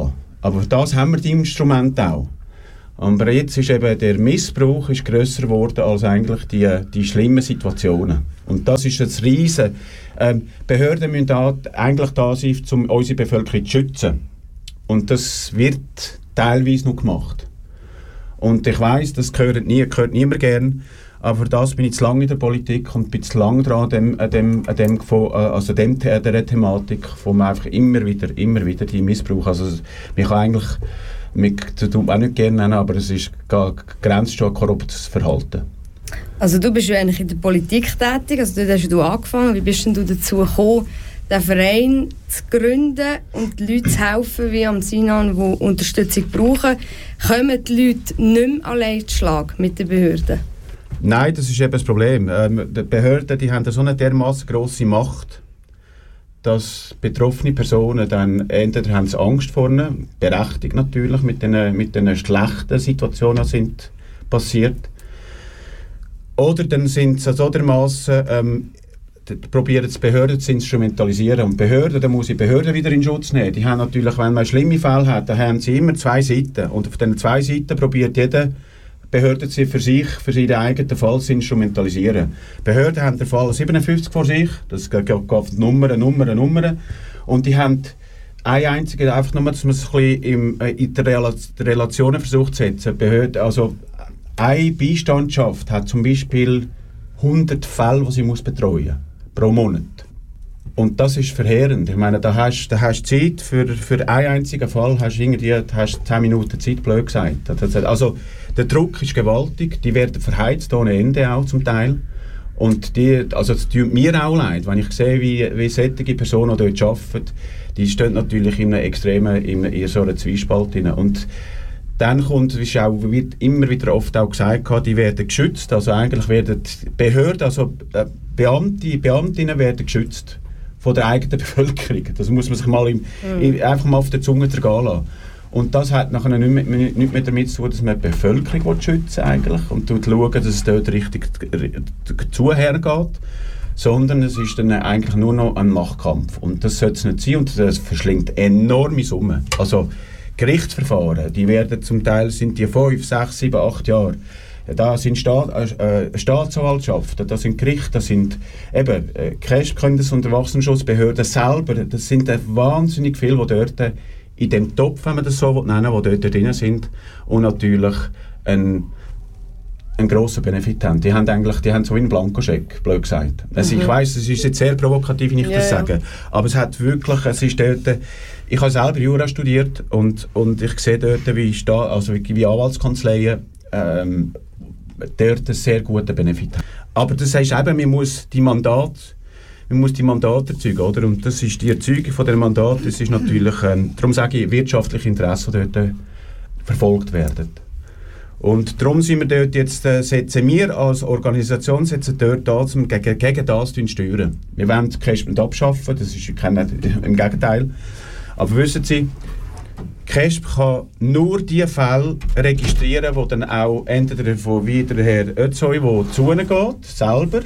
Aber für das haben wir die Instrumente auch. Aber jetzt ist eben der Missbrauch ist grösser geworden als eigentlich die, die schlimmen Situationen. Und das ist das Riesen. Ähm, Behörden müssen da eigentlich da sein, um unsere Bevölkerung zu schützen. Und das wird teilweise noch gemacht. Und ich weiss, das gehört, nie, gehört niemand gern. Aber für das bin ich zu lange in der Politik und bin zu lange dran an dem, an dem, an dem, also dem, der Thematik, wo man einfach immer wieder, immer wieder die Missbrauch. Also man kann eigentlich, das tut man auch nicht gerne nennen, aber es ist grenzt schon an korruptes Verhalten. Also du bist ja eigentlich in der Politik tätig, also dort hast du angefangen. Wie bist denn du dazu gekommen, den Verein zu gründen und die Leute zu helfen, wie am Sinan, die Unterstützung brauchen? Kommen die Leute nicht mehr allein zu Schlag mit den Behörden? Nein, das ist eben das Problem. Ähm, die Behörden die haben so eine dermaßen grosse Macht, dass betroffene Personen dann entweder haben sie Angst vor ihnen, berechtigt natürlich, mit den, mit den schlechten Situationen sind passiert, oder dann sind sie so dermaßen ähm, probieren die Behörden zu instrumentalisieren. Und Behörden, da muss ich Behörden wieder in Schutz nehmen. Die haben natürlich, wenn man schlimme Fälle hat, dann haben sie immer zwei Seiten. Und auf diesen zwei Seiten probiert jeder Behörden sie für sich, für seinen eigenen Fall zu instrumentalisieren. Behörden haben den Fall siebenundfünfzig vor sich, das geht auf Nummern, Nummern, Nummern. Und die haben ein einziges, einfach nur, dass man es ein bisschen im, in die Relationen versucht zu setzen. Behörden, also eine Beistandschaft hat zum Beispiel hundert Fälle, die sie muss betreuen muss, pro Monat. Und das ist verheerend. Ich meine, da hast du Zeit, für, für einen einzigen Fall hast du irgendwie hast zehn Minuten Zeit, blöd gesagt. Also der Druck ist gewaltig, die werden verheizt ohne Ende auch zum Teil. Und die, also es tut mir auch leid, wenn ich sehe, wie, wie solche Personen dort arbeiten, die stehen natürlich in einem extremen, in, in so einer Zwiespalt drin. Und dann kommt, wie es auch wird immer wieder oft auch gesagt, die werden geschützt, also eigentlich werden Behörden, also Beamte, Beamtinnen werden geschützt von der eigenen Bevölkerung. Das muss man sich mal im, mhm. einfach mal auf der Zunge zergehen lassen. Und das hat nachher nicht mehr, nicht mehr damit zu tun, dass man die Bevölkerung schützen eigentlich und schauen, dass es dort richtig zuhergeht, sondern es ist dann eigentlich nur noch ein Machtkampf. Und das sollte es nicht sein und das verschlingt enorme Summen. Also Gerichtsverfahren, die werden zum Teil sind die fünf, sechs, sieben, acht Jahre. Da sind Staat, äh, Staatsanwaltschaften, das sind Gerichte, das sind eben äh, Kindes- und Erwachsenenschutzbehörden selber. Das sind äh, wahnsinnig viele, die dort äh, in dem Topf, wenn man das so nennen will, die dort drin sind und natürlich ein einen grossen Benefit haben. Die haben eigentlich, die haben so wie einen Blankoscheck, blöd gesagt. Also mhm. Ich weiss, es ist jetzt sehr provokativ, wenn ich yeah, das sage, ja. Aber es hat wirklich, es ist dort, ich habe selber Jura studiert und, und ich sehe dort, wie, Sta- also wie, wie Anwaltskanzleien ähm, dort einen sehr guten Benefit haben. Aber das heißt eben, man muss die Mandate Man muss die Mandate erzeugen, oder? Und das ist die Erzeugung von den Mandaten, das ist natürlich, ähm, darum sage ich, wirtschaftliche Interessen, die dort äh, verfolgt werden. Und darum sind wir dort jetzt, äh, setzen wir als Organisation setzen dort da, um gegen, gegen das zu steuern. Wir wollen die Kesp nicht abschaffen, das ist kein, im Gegenteil. Aber wissen Sie, Kesp kann nur die Fälle registrieren, die dann auch entweder von wie der Herr Özoi, der zu ihnen geht, selber,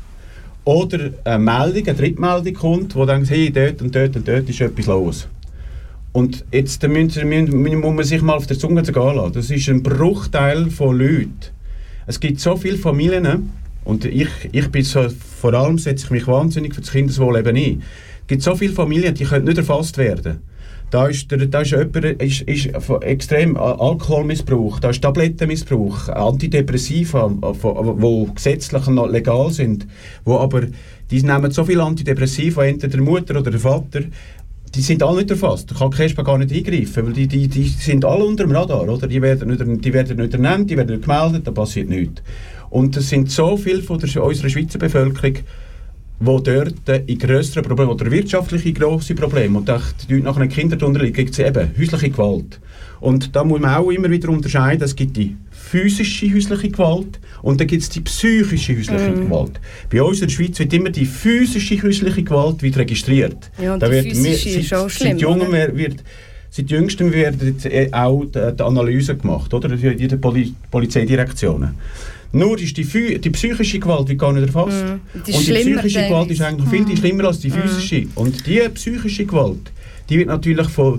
oder eine Meldung, eine Drittmeldung kommt, die dann sagt, hey, dort und dort und dort ist etwas los. Und jetzt muss man sich mal auf der Zunge zergehen lassen. Das ist ein Bruchteil von Leuten. Es gibt so viele Familien, und ich, ich bin so, vor allem setze ich mich wahnsinnig für das Kindeswohl eben ein. Es gibt so viele Familien, die können nicht erfasst werden. Da ist, der, da ist jemand ist, ist extrem Alkoholmissbrauch, da ist Tablettenmissbrauch, Antidepressiva, die gesetzlich noch legal sind, wo aber die nehmen so viele Antidepressiva, entweder der Mutter oder der Vater, die sind alle nicht erfasst. Da kann Kesp gar nicht eingreifen, weil die, die, die sind alle unter dem Radar, oder? Die werden nicht, die werden nicht ernannt, die werden nicht gemeldet, da passiert nichts. Und es sind so viele von der, unserer Schweizer Bevölkerung, die dort in grösseren Problemen oder wirtschaftliche grosse Probleme und die Leute nach den Kindern unterliegen, gibt es eben häusliche Gewalt. Und da muss man auch immer wieder unterscheiden, es gibt die physische häusliche Gewalt und dann gibt es die psychische häusliche mm. Gewalt. Bei uns in der Schweiz wird immer die physische häusliche Gewalt wird registriert. Ja, und da die wird physische mehr, ist auch seit, schlimm, seit Jungen wird, seit Jüngstem werden auch die, die Analysen gemacht, oder? In den Poli- Polizeidirektionen. Nur ist die, Phy- die psychische Gewalt wird gar nicht erfasst. Mm, die und die psychische Gewalt ist eigentlich viel mm. schlimmer als die physische. Mm. Und die psychische Gewalt, die wird natürlich von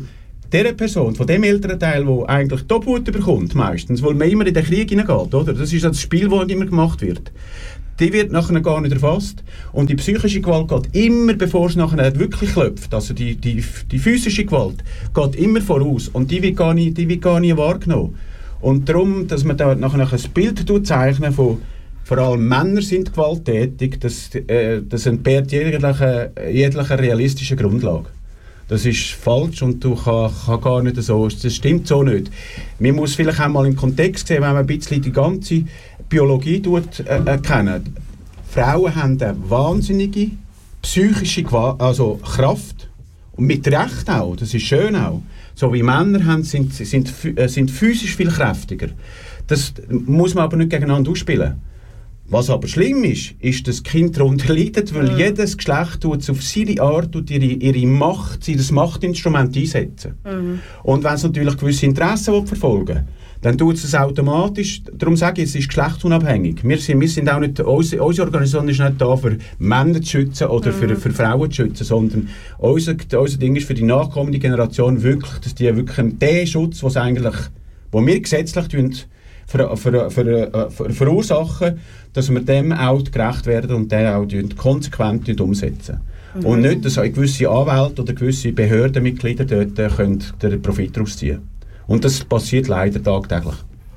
dieser Person, von dem Elternteil, der eigentlich die Obhut bekommt, meistens, weil man immer in den Krieg hineingeht, oder? Das ist das Spiel, das immer gemacht wird. Die wird nachher gar nicht erfasst. Und die psychische Gewalt geht immer, bevor es nachher wirklich klopft. Also die, die, die physische Gewalt geht immer voraus. Und die wird gar nicht, die wird gar nicht wahrgenommen. Und darum, dass man da nachher ein Bild zeichnen von, vor allem Männer sind gewalttätig, das, äh, das entbehrt jeglicher, jeglicher realistischer Grundlage. Das ist falsch und du kann, kann gar nicht so, das stimmt so nicht. Man muss vielleicht auch mal im Kontext sehen, wenn man ein bisschen die ganze Biologie tut, äh, erkennen. Frauen haben eine wahnsinnige psychische Gewalt, also Kraft und mit Recht auch, das ist schön auch. So wie Männer haben, sind, sind, sind physisch viel kräftiger. Das muss man aber nicht gegeneinander ausspielen. Was aber schlimm ist, ist, dass die Kinder darunter leiden, weil mhm. jedes Geschlecht tut auf seine Art tut ihre, ihre Macht, ihr Machtinstrument einsetzen. Mhm. Und wenn es natürlich gewisse Interessen verfolgen will, dann tut es es automatisch. Darum sage ich, es ist geschlechtsunabhängig. Wir sind, wir sind auch nicht, unsere, unsere Organisation ist nicht da, für Männer zu schützen oder mhm. für, für Frauen zu schützen, sondern unser, unser Ding ist für die nachkommende Generation wirklich, dass die wirklich den Schutz, was eigentlich, wo wir gesetzlich tun, Ver, ver, ver, ver, verursachen, dass wir dem auch gerecht werden und den auch konsequent umsetzen. Mhm. Und nicht, dass gewisse Anwälte oder gewisse Behördenmitglieder dort können den Profit daraus ziehen. Und das passiert leider tagtäglich.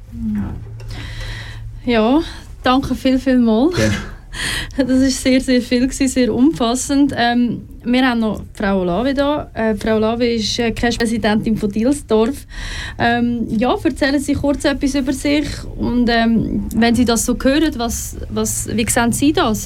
Ja, danke viel, viel mal. Ja. Das war sehr, sehr viel, sehr umfassend. Ähm, wir haben noch Frau Olavi da. Äh, Frau Olavi ist äh, Präsidentin von Dielsdorf. Ähm, ja, erzählen Sie kurz etwas über sich und ähm, wenn Sie das so hören, was, was, wie sehen Sie das?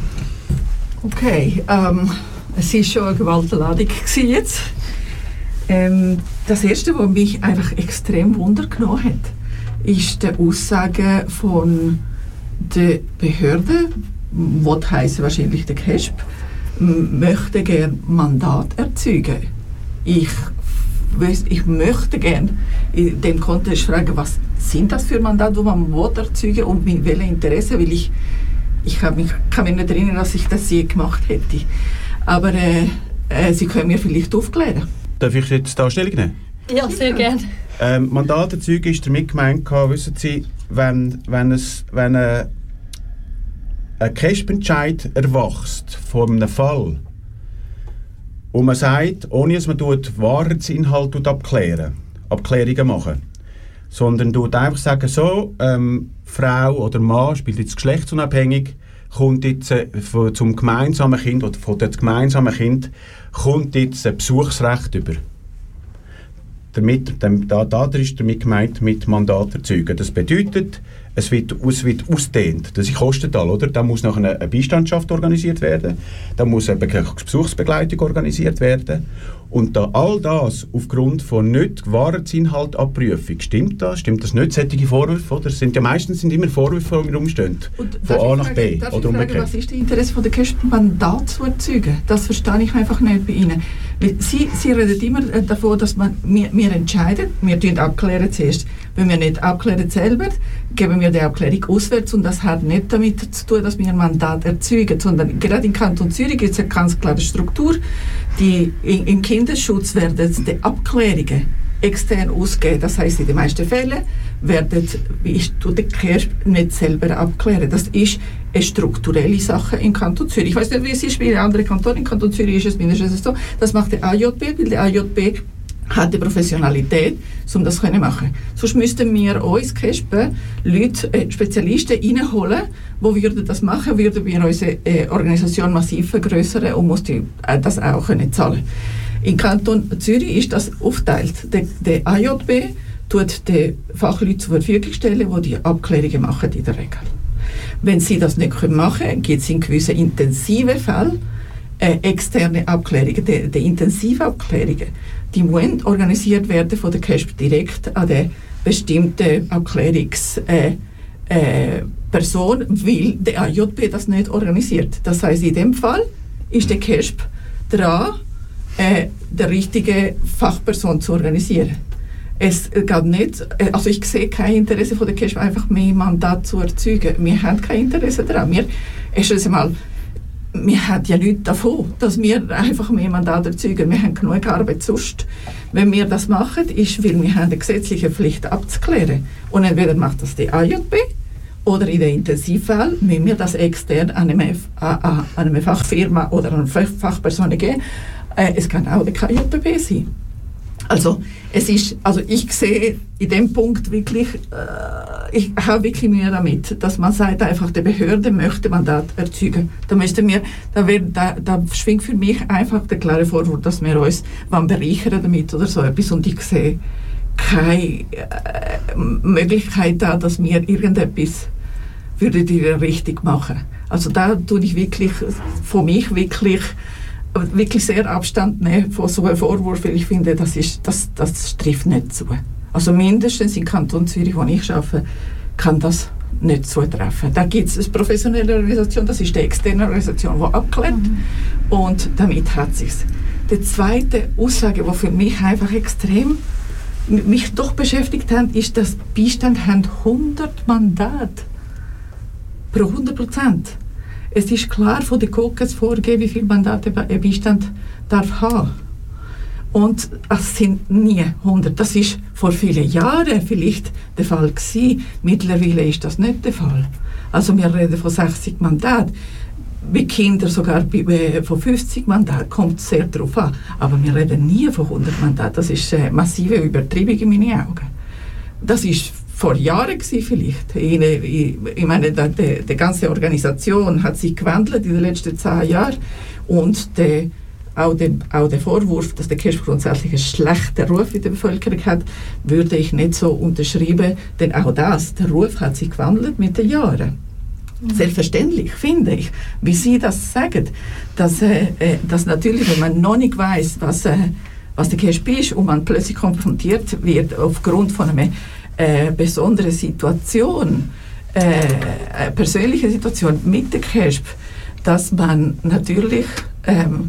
Okay, ähm, es war schon eine Gewaltladung jetzt. Ähm, das Erste, was mich einfach extrem Wunder genommen hat, ist die Aussage von der Behörde, was heisst wahrscheinlich der K E S P, möchte gerne Mandat erzeugen. Ich, ich möchte gerne in dem Kontext fragen, was sind das für Mandate, die man erzeugen will und mit welchem Interesse, weil ich, ich kann mich, kann mich nicht erinnern, dass ich das je gemacht hätte. Aber äh, äh, Sie können mir vielleicht aufklären. Darf ich jetzt da Stellung nehmen? Ja, sehr gerne. Ähm, Mandat erzeugen ist damit gemeint, wissen Sie, wenn, wenn, es, wenn eine ein K E S P-Entscheid erwachst von einem Fall und man sagt, ohne dass man Wahrheitsinhalt abklären, Abklärungen machen, sondern tut einfach sagen, so, ähm, Frau oder Mann, spielt jetzt geschlechtsunabhängig, kommt jetzt äh, zum gemeinsamen Kind oder von dem gemeinsamen Kind kommt jetzt ein Besuchsrecht über. Damit, dem, da, da ist damit gemeint, mit Mandat erzeugen. Das bedeutet, es wird, es wird ausdehnt. Das kostet all, oder? Da muss noch eine, eine Beistandschaft organisiert werden, da muss eine Besuchsbegleitung organisiert werden. Und da all das aufgrund von nicht Wahrheitsinhaltabprüfung, stimmt das? Stimmt das nicht? Solche Vorwürfe, oder? Sind ja meistens sind immer Vorwürfe, die rumstehen. Von A nach B. Darf oder ich fragen, was ist das Interesse von der K E S P, Mandat zu erzeugen? Das verstehe ich einfach nicht bei Ihnen. Weil Sie, Sie reden immer davon, dass man, wir, wir entscheiden, wir tun abklären zuerst. Wenn wir nicht abklären selber, geben wir die Abklärung auswärts und das hat nicht damit zu tun, dass wir ein Mandat erzeugen, sondern gerade im Kanton Zürich gibt es eine ganz klare Struktur. Die, in, Im Kinderschutz werden die Abklärungen extern ausgegeben. Das heisst, in den meisten Fällen werden, ich tue die K E S P nicht selber abklären. Das ist eine strukturelle Sache im Kanton Zürich. Ich weiss nicht, wie es ist, wie in anderen Kantonen. Im Kanton Zürich ist es mindestens so. Das macht der A J B, weil der A J B hat die Professionalität, um das zu machen. Sonst müssten wir uns, K E S P, Leute, äh, Spezialisten reinholen, die würden das machen, würden wir unsere äh, Organisation massiv vergrößern und muss die, äh, das auch können zahlen. Im Kanton Zürich ist das aufgeteilt. Der, der A J B tut die Fachleute zur Verfügung stellen, die die Abklärungen machen in der Regel. Wenn sie das nicht machen können, gibt es in gewissen intensiven Fällen äh, externe Abklärungen. Die, die Intensivabklärungen, die müssen organisiert werden von der K E S P direkt an der bestimmten Abklärungsperson, äh, äh, weil der A J B das nicht organisiert. Das heisst, in dem Fall ist der K E S P dran, äh, der richtige Fachperson zu organisieren. Es geht nicht, also ich sehe kein Interesse von der K E S P, einfach mehr Mandat zu erzeugen. Wir haben kein Interesse daran. Wir, erstens einmal, wir haben ja nichts davon, dass wir einfach mehr Mandate erzeugen. Wir haben genug Arbeit sonst. Wenn wir das machen, ist, weil wir haben eine gesetzliche Pflicht abzuklären. Und entweder macht das die A J B oder in den Intensivfällen müssen wir das extern an eine, an eine Fachfirma oder an eine Fachperson geben. Äh, es kann auch der K J B sein. Also, es ist, also ich sehe in dem Punkt wirklich, äh, ich habe wirklich Mühe damit, dass man sagt, einfach der Behörde möchte Mandat erzeugen. Da müsste wir, da, wär, da, da schwingt für mich einfach der klare Vorwurf, dass wir uns bereichern damit oder so etwas, und ich sehe keine äh, Möglichkeit da, dass wir irgendetwas würde die richtig machen. Also da tue ich wirklich, von mich wirklich wirklich sehr Abstand nehmen von so einem Vorwurf, weil ich finde, das, ist, das, das trifft nicht zu. Also mindestens im Kanton Zürich, wo ich arbeite, kann das nicht zutreffen. Da gibt es eine professionelle Organisation, das ist die externe Organisation, die abklärt, mhm. und damit hat es sich. Die zweite Aussage, die für mich einfach extrem mich doch beschäftigt hat, ist, dass Beistand haben hundert Mandate pro hundert Prozent. Es ist klar von der K O K vorgegeben, wie viele Mandate ein Beistand darf haben. Und es sind nie hundert. Das ist vor vielen Jahren vielleicht der Fall gewesen. Mittlerweile ist das nicht der Fall. Also wir reden von sechzig Mandaten. Bei Kindern sogar bei, von fünfzig Mandaten. Kommt sehr darauf an. Aber wir reden nie von hundert Mandaten. Das ist eine massive Übertreibung in meinen Augen. Das ist vor Jahren gewesen vielleicht. Ich, ich, ich meine, die, die ganze Organisation hat sich gewandelt in den letzten zehn Jahren, und die, auch, der, auch der Vorwurf, dass der KESB grundsätzlich einen schlechten Ruf in der Bevölkerung hat, würde ich nicht so unterschreiben, denn auch das, der Ruf hat sich gewandelt mit den Jahren. Mhm. Selbstverständlich finde ich, wie Sie das sagen, dass, äh, dass natürlich, wenn man noch nicht weiss, was, äh, was der KESB ist, und man plötzlich konfrontiert wird aufgrund von einem Äh, besondere Situation, äh, eine persönliche Situation mit der KESB, dass man natürlich ähm,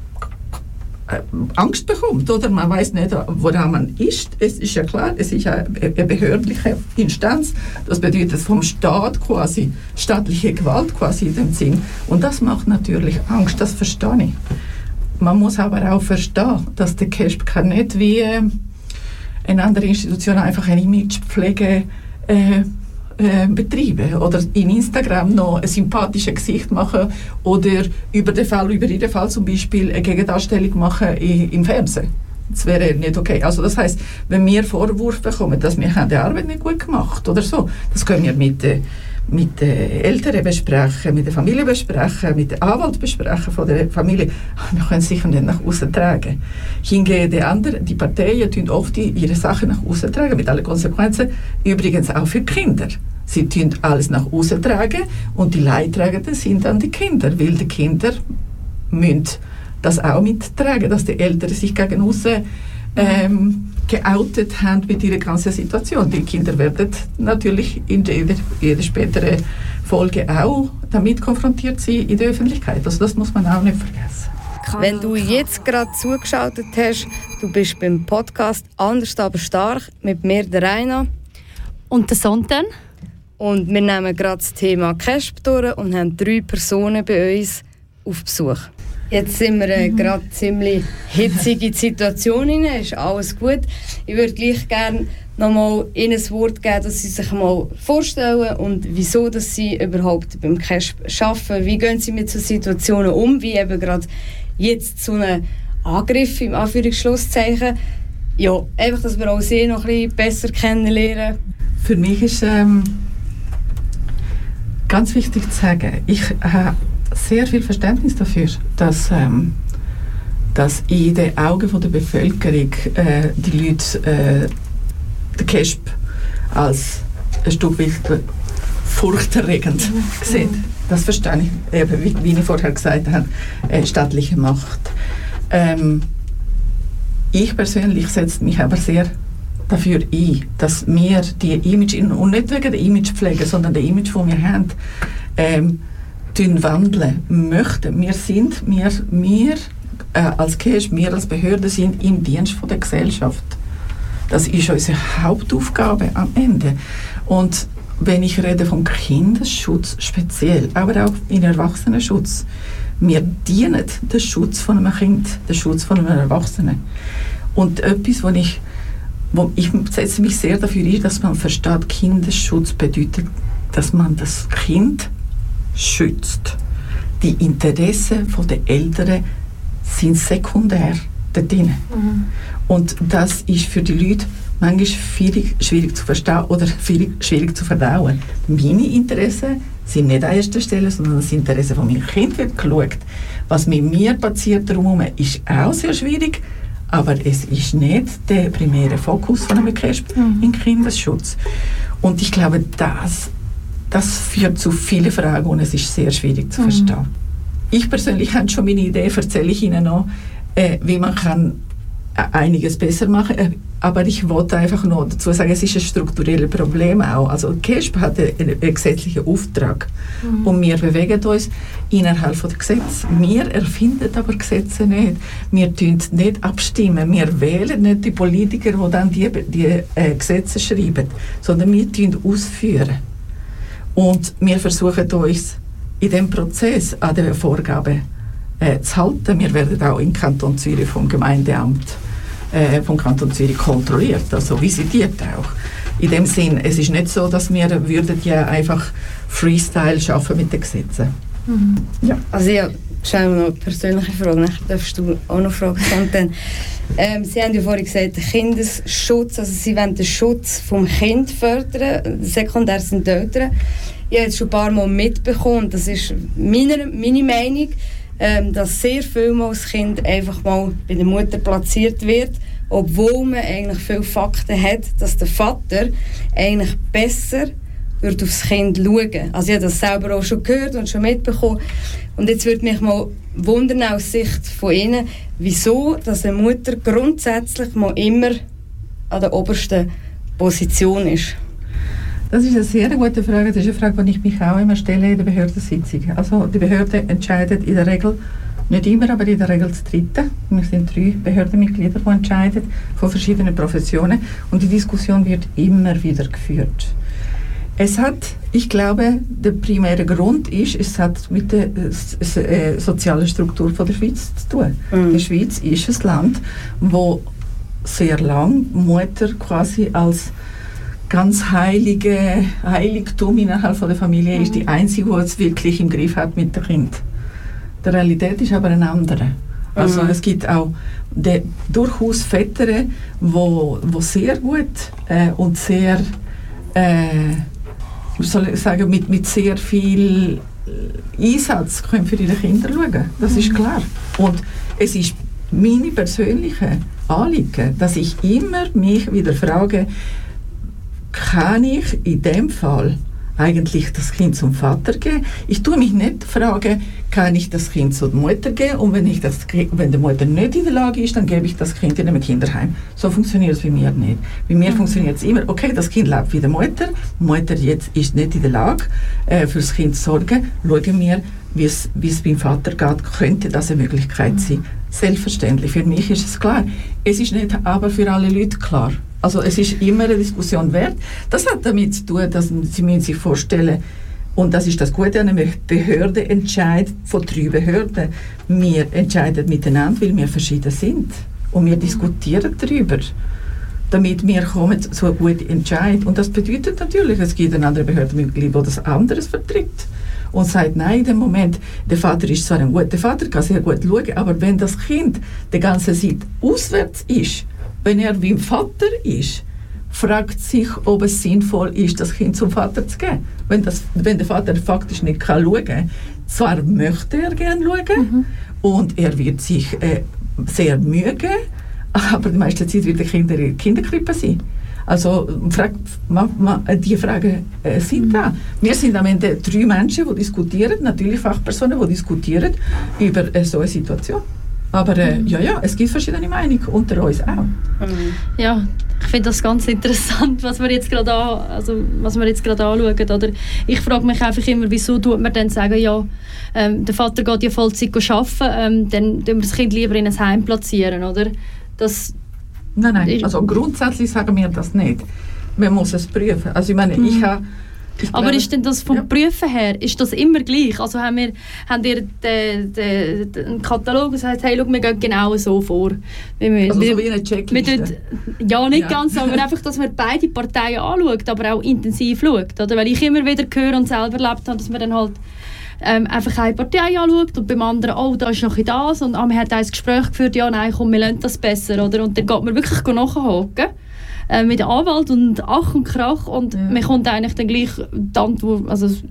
äh, Angst bekommt, oder man weiß nicht, woran man ist. Es ist ja klar, es ist eine, eine behördliche Instanz, das bedeutet vom Staat quasi, staatliche Gewalt quasi in dem Sinn, und das macht natürlich Angst, das verstehe ich. Man muss aber auch verstehen, dass der KESB kann nicht wie äh, eine andere Institution einfach eine Imagepflege äh, äh, betreiben oder in Instagram noch ein sympathisches Gesicht machen oder über den Fall, über jeden Fall zum Beispiel eine Gegendarstellung machen in, im Fernsehen. Das wäre nicht okay. Also das heisst, wenn wir Vorwurf bekommen, dass wir die Arbeit nicht gut gemacht oder so, das können wir mit äh, mit den Eltern besprechen, mit der Familie besprechen, mit dem Anwalt besprechen von der Familie. Wir können es sicher nicht nach außen tragen. Hingegen die anderen, die Parteien tun oft ihre Sachen nach außen tragen, mit allen Konsequenzen. Übrigens auch für die Kinder. Sie tun alles nach außen tragen, und die Leidtragenden sind dann die Kinder, weil die Kinder müssen das auch mittragen, dass die Eltern sich gegen außen ähm, geoutet haben mit ihrer ganzen Situation. Die Kinder werden natürlich in jeder, jeder späteren Folge auch damit konfrontiert sein in der Öffentlichkeit. Also das muss man auch nicht vergessen. Wenn du jetzt gerade zugeschaltet hast, du bist beim Podcast «Anders, aber stark» mit mir, der Rainer. Und der Sonntag. Und wir nehmen gerade das Thema KESB durch und haben drei Personen bei uns auf Besuch. Jetzt sind wir äh, gerade ziemlich hitzige Situation hinein, ist alles gut. Ich würde gleich gerne noch mal Ihnen ein Wort geben, dass Sie sich mal vorstellen und wieso dass Sie überhaupt beim KESB arbeiten. Wie gehen Sie mit so Situationen um, wie eben gerade jetzt so einen Angriff im Anführungsschlusszeichen. Ja, einfach, dass wir auch Sie noch ein bisschen besser kennenlernen. Für mich ist ähm, ganz wichtig zu sagen, ich habe sehr viel Verständnis dafür, dass, ähm, dass in den Augen von der Bevölkerung äh, die Leute äh, den KESB als ein Stück weit furchterregend sehen. Das verstehe ich, eben, wie, wie ich vorher gesagt habe, äh, staatliche Macht. Ähm, ich persönlich setze mich aber sehr dafür ein, dass wir die Image, und nicht wegen der Imagepflege, sondern der Image, die wir haben, ähm, wandeln möchten. Wir sind, wir, wir äh, als KESB, wir als Behörde sind im Dienst von der Gesellschaft. Das ist unsere Hauptaufgabe am Ende. Und wenn ich rede vom Kindesschutz speziell, aber auch im Erwachsenenschutz, Wir dienen den Schutz von einem Kind, den Schutz von einem Erwachsenen. Und etwas, wo ich, wo ich setze mich sehr dafür ein, dass man versteht, Kindesschutz bedeutet, dass man das Kind schützt. Die Interessen der Eltern sind sekundär dort drin. Mhm. Und das ist für die Leute manchmal schwierig, schwierig zu verstehen oder schwierig, schwierig zu verdauen. Meine Interessen sind nicht an erster Stelle, sondern das Interesse von meinem Kind wird geschaut. Was mit mir passiert drumherum, ist auch sehr schwierig, aber es ist nicht der primäre Fokus von einem K E S P mhm. im Kindesschutz. Und ich glaube, das, das führt zu vielen Fragen und es ist sehr schwierig zu mhm. verstehen. Ich persönlich habe schon meine Idee, erzähle ich Ihnen noch, äh, wie man kann einiges besser machen kann. Aber ich wollte einfach noch dazu sagen, es ist ein strukturelles Problem auch. Also K E S P hat einen, einen gesetzlichen Auftrag mhm. und wir bewegen uns innerhalb der Gesetze. Wir erfinden aber Gesetze nicht. Wir tun nicht abstimmen. Wir wählen nicht die Politiker, die dann die, die äh, Gesetze schreiben, sondern wir tun ausführen. Und wir versuchen uns in diesem Prozess an den Vorgaben äh, zu halten. Wir werden auch im Kanton Zürich vom Gemeindeamt äh, vom Kanton Zürich kontrolliert, also visitiert auch. In dem Sinn, es ist nicht so, dass wir würden ja einfach Freestyle schaffen mit den Gesetzen. Mhm. Ja. Also ja, schnell noch eine persönliche Frage, nachher darfst du auch noch fragen. ähm, Sie haben ja vorhin gesagt, Kindesschutz, also Sie wollen den Schutz vom Kind fördern, sekundär sind die Eltern. Ich habe jetzt schon ein paar Mal mitbekommen, das ist meine, meine Meinung, ähm, dass sehr viel mal das Kind einfach mal bei der Mutter platziert wird, obwohl man eigentlich viele Fakten hat, dass der Vater eigentlich besser wird aufs Kind schauen. Also ich habe das selber auch schon gehört und schon mitbekommen. Und jetzt würde mich mal wundern aus Sicht von Ihnen, wieso dass eine Mutter grundsätzlich mal immer an der obersten Position ist. Das ist eine sehr gute Frage. Das ist eine Frage, die ich mich auch immer stelle in der Behördensitzung. Also die Behörde entscheidet in der Regel, nicht immer, aber in der Regel zu dritten. Wir sind drei Behördenmitglieder, die entscheiden, von verschiedenen Professionen. Und die Diskussion wird immer wieder geführt. Es hat, ich glaube, der primäre Grund ist, es hat mit der äh, sozialen Struktur von der Schweiz zu tun. Mhm. Die Schweiz ist ein Land, wo sehr lang Mutter quasi als ganz heilige Heiligtum innerhalb von der Familie mhm. ist, die einzige, die es wirklich im Griff hat mit dem Kind. Die Realität ist aber eine andere. Also mhm. es gibt auch de, durchaus Väter, wo, wo sehr gut äh, und sehr äh, soll ich sagen, mit, mit sehr viel Einsatz können für ihre Kinder schauen. Das ist klar. Und es ist meine persönliche Anliegen, dass ich immer mich wieder frage, kann ich in dem Fall eigentlich das Kind zum Vater geben? Ich tue mich nicht fragen, kann ich das Kind zur Mutter geben, und wenn, ich das, wenn die Mutter nicht in der Lage ist, dann gebe ich das Kind in einem Kinderheim. So funktioniert es bei mir nicht. Bei mir mhm. funktioniert es immer, okay, das Kind lebt wie die Mutter, die Mutter jetzt ist nicht in der Lage, äh, für das Kind zu sorgen, schauen wir, wie es beim Vater geht, könnte das eine Möglichkeit mhm. sein. Selbstverständlich, für mich ist es klar. Es ist nicht aber für alle Leute klar. Also es ist immer eine Diskussion wert. Das hat damit zu tun, dass Sie müssen sich vorstellen, und das ist das Gute an einer Behörde, entscheidet von drei Behörden. Wir entscheiden miteinander, weil wir verschieden sind. Und wir diskutieren darüber, damit wir kommen zu einem guten Entscheid. Und das bedeutet natürlich, es gibt ein anderes Behördenmitglied, das das anderes vertritt. Und sagt, nein, in dem Moment, der Vater ist zwar ein guter Vater, kann sehr gut schauen, aber wenn das Kind die ganze Zeit auswärts ist, wenn er wie ein Vater ist, fragt sich, ob es sinnvoll ist, das Kind zum Vater zu geben. Wenn, das, wenn der Vater faktisch nicht kann schauen kann, zwar möchte er gerne schauen mhm. und er wird sich äh, sehr Mühe geben, aber die meiste Zeit wird der Kind in der Kinderkrippe sein. Also frag, ma, ma, die Fragen äh, sind da. Wir sind am Ende drei Menschen, die diskutieren, natürlich Fachpersonen, die diskutieren über äh, so eine Situation. Aber äh, ja, ja, es gibt verschiedene Meinungen unter uns auch. Ja, ich finde das ganz interessant, was wir jetzt gerade an, also, was wir jetzt gerade anschauen. Oder? Ich frage mich einfach immer, wieso tut man dann sagen, ja, ähm, der Vater geht ja Vollzeit arbeiten, ähm, dann tun wir das Kind lieber in ein Heim platzieren, oder? Das nein, nein, also grundsätzlich sagen wir das nicht. Man muss es prüfen. Also ich meine, mhm. ich habe Aber glaube, ist denn das vom ja. Prüfen her, ist das immer gleich? Also haben wir, haben ihr den, den, den Katalog, das heißt, hey, schau, wir gehen genau so vor. Wie wir, Also wir, so wie eine Checkliste. wir tun, ja, nicht Ja. ganz, aber einfach, dass man beide Parteien anschaut, aber auch intensiv schaut. Oder? Weil ich immer wieder höre und selber erlebt habe, dass man dann halt ähm, einfach eine Partei anschaut und beim anderen, oh, da ist noch ein das und ah, man hat ein Gespräch geführt, ja, nein, komm, wir lernen das besser. Oder? Und dann geht man wirklich nachhaken äh, mit dem Anwalt und Ach und Krach und Ja. man kommt eigentlich dann gleich die Antwort, also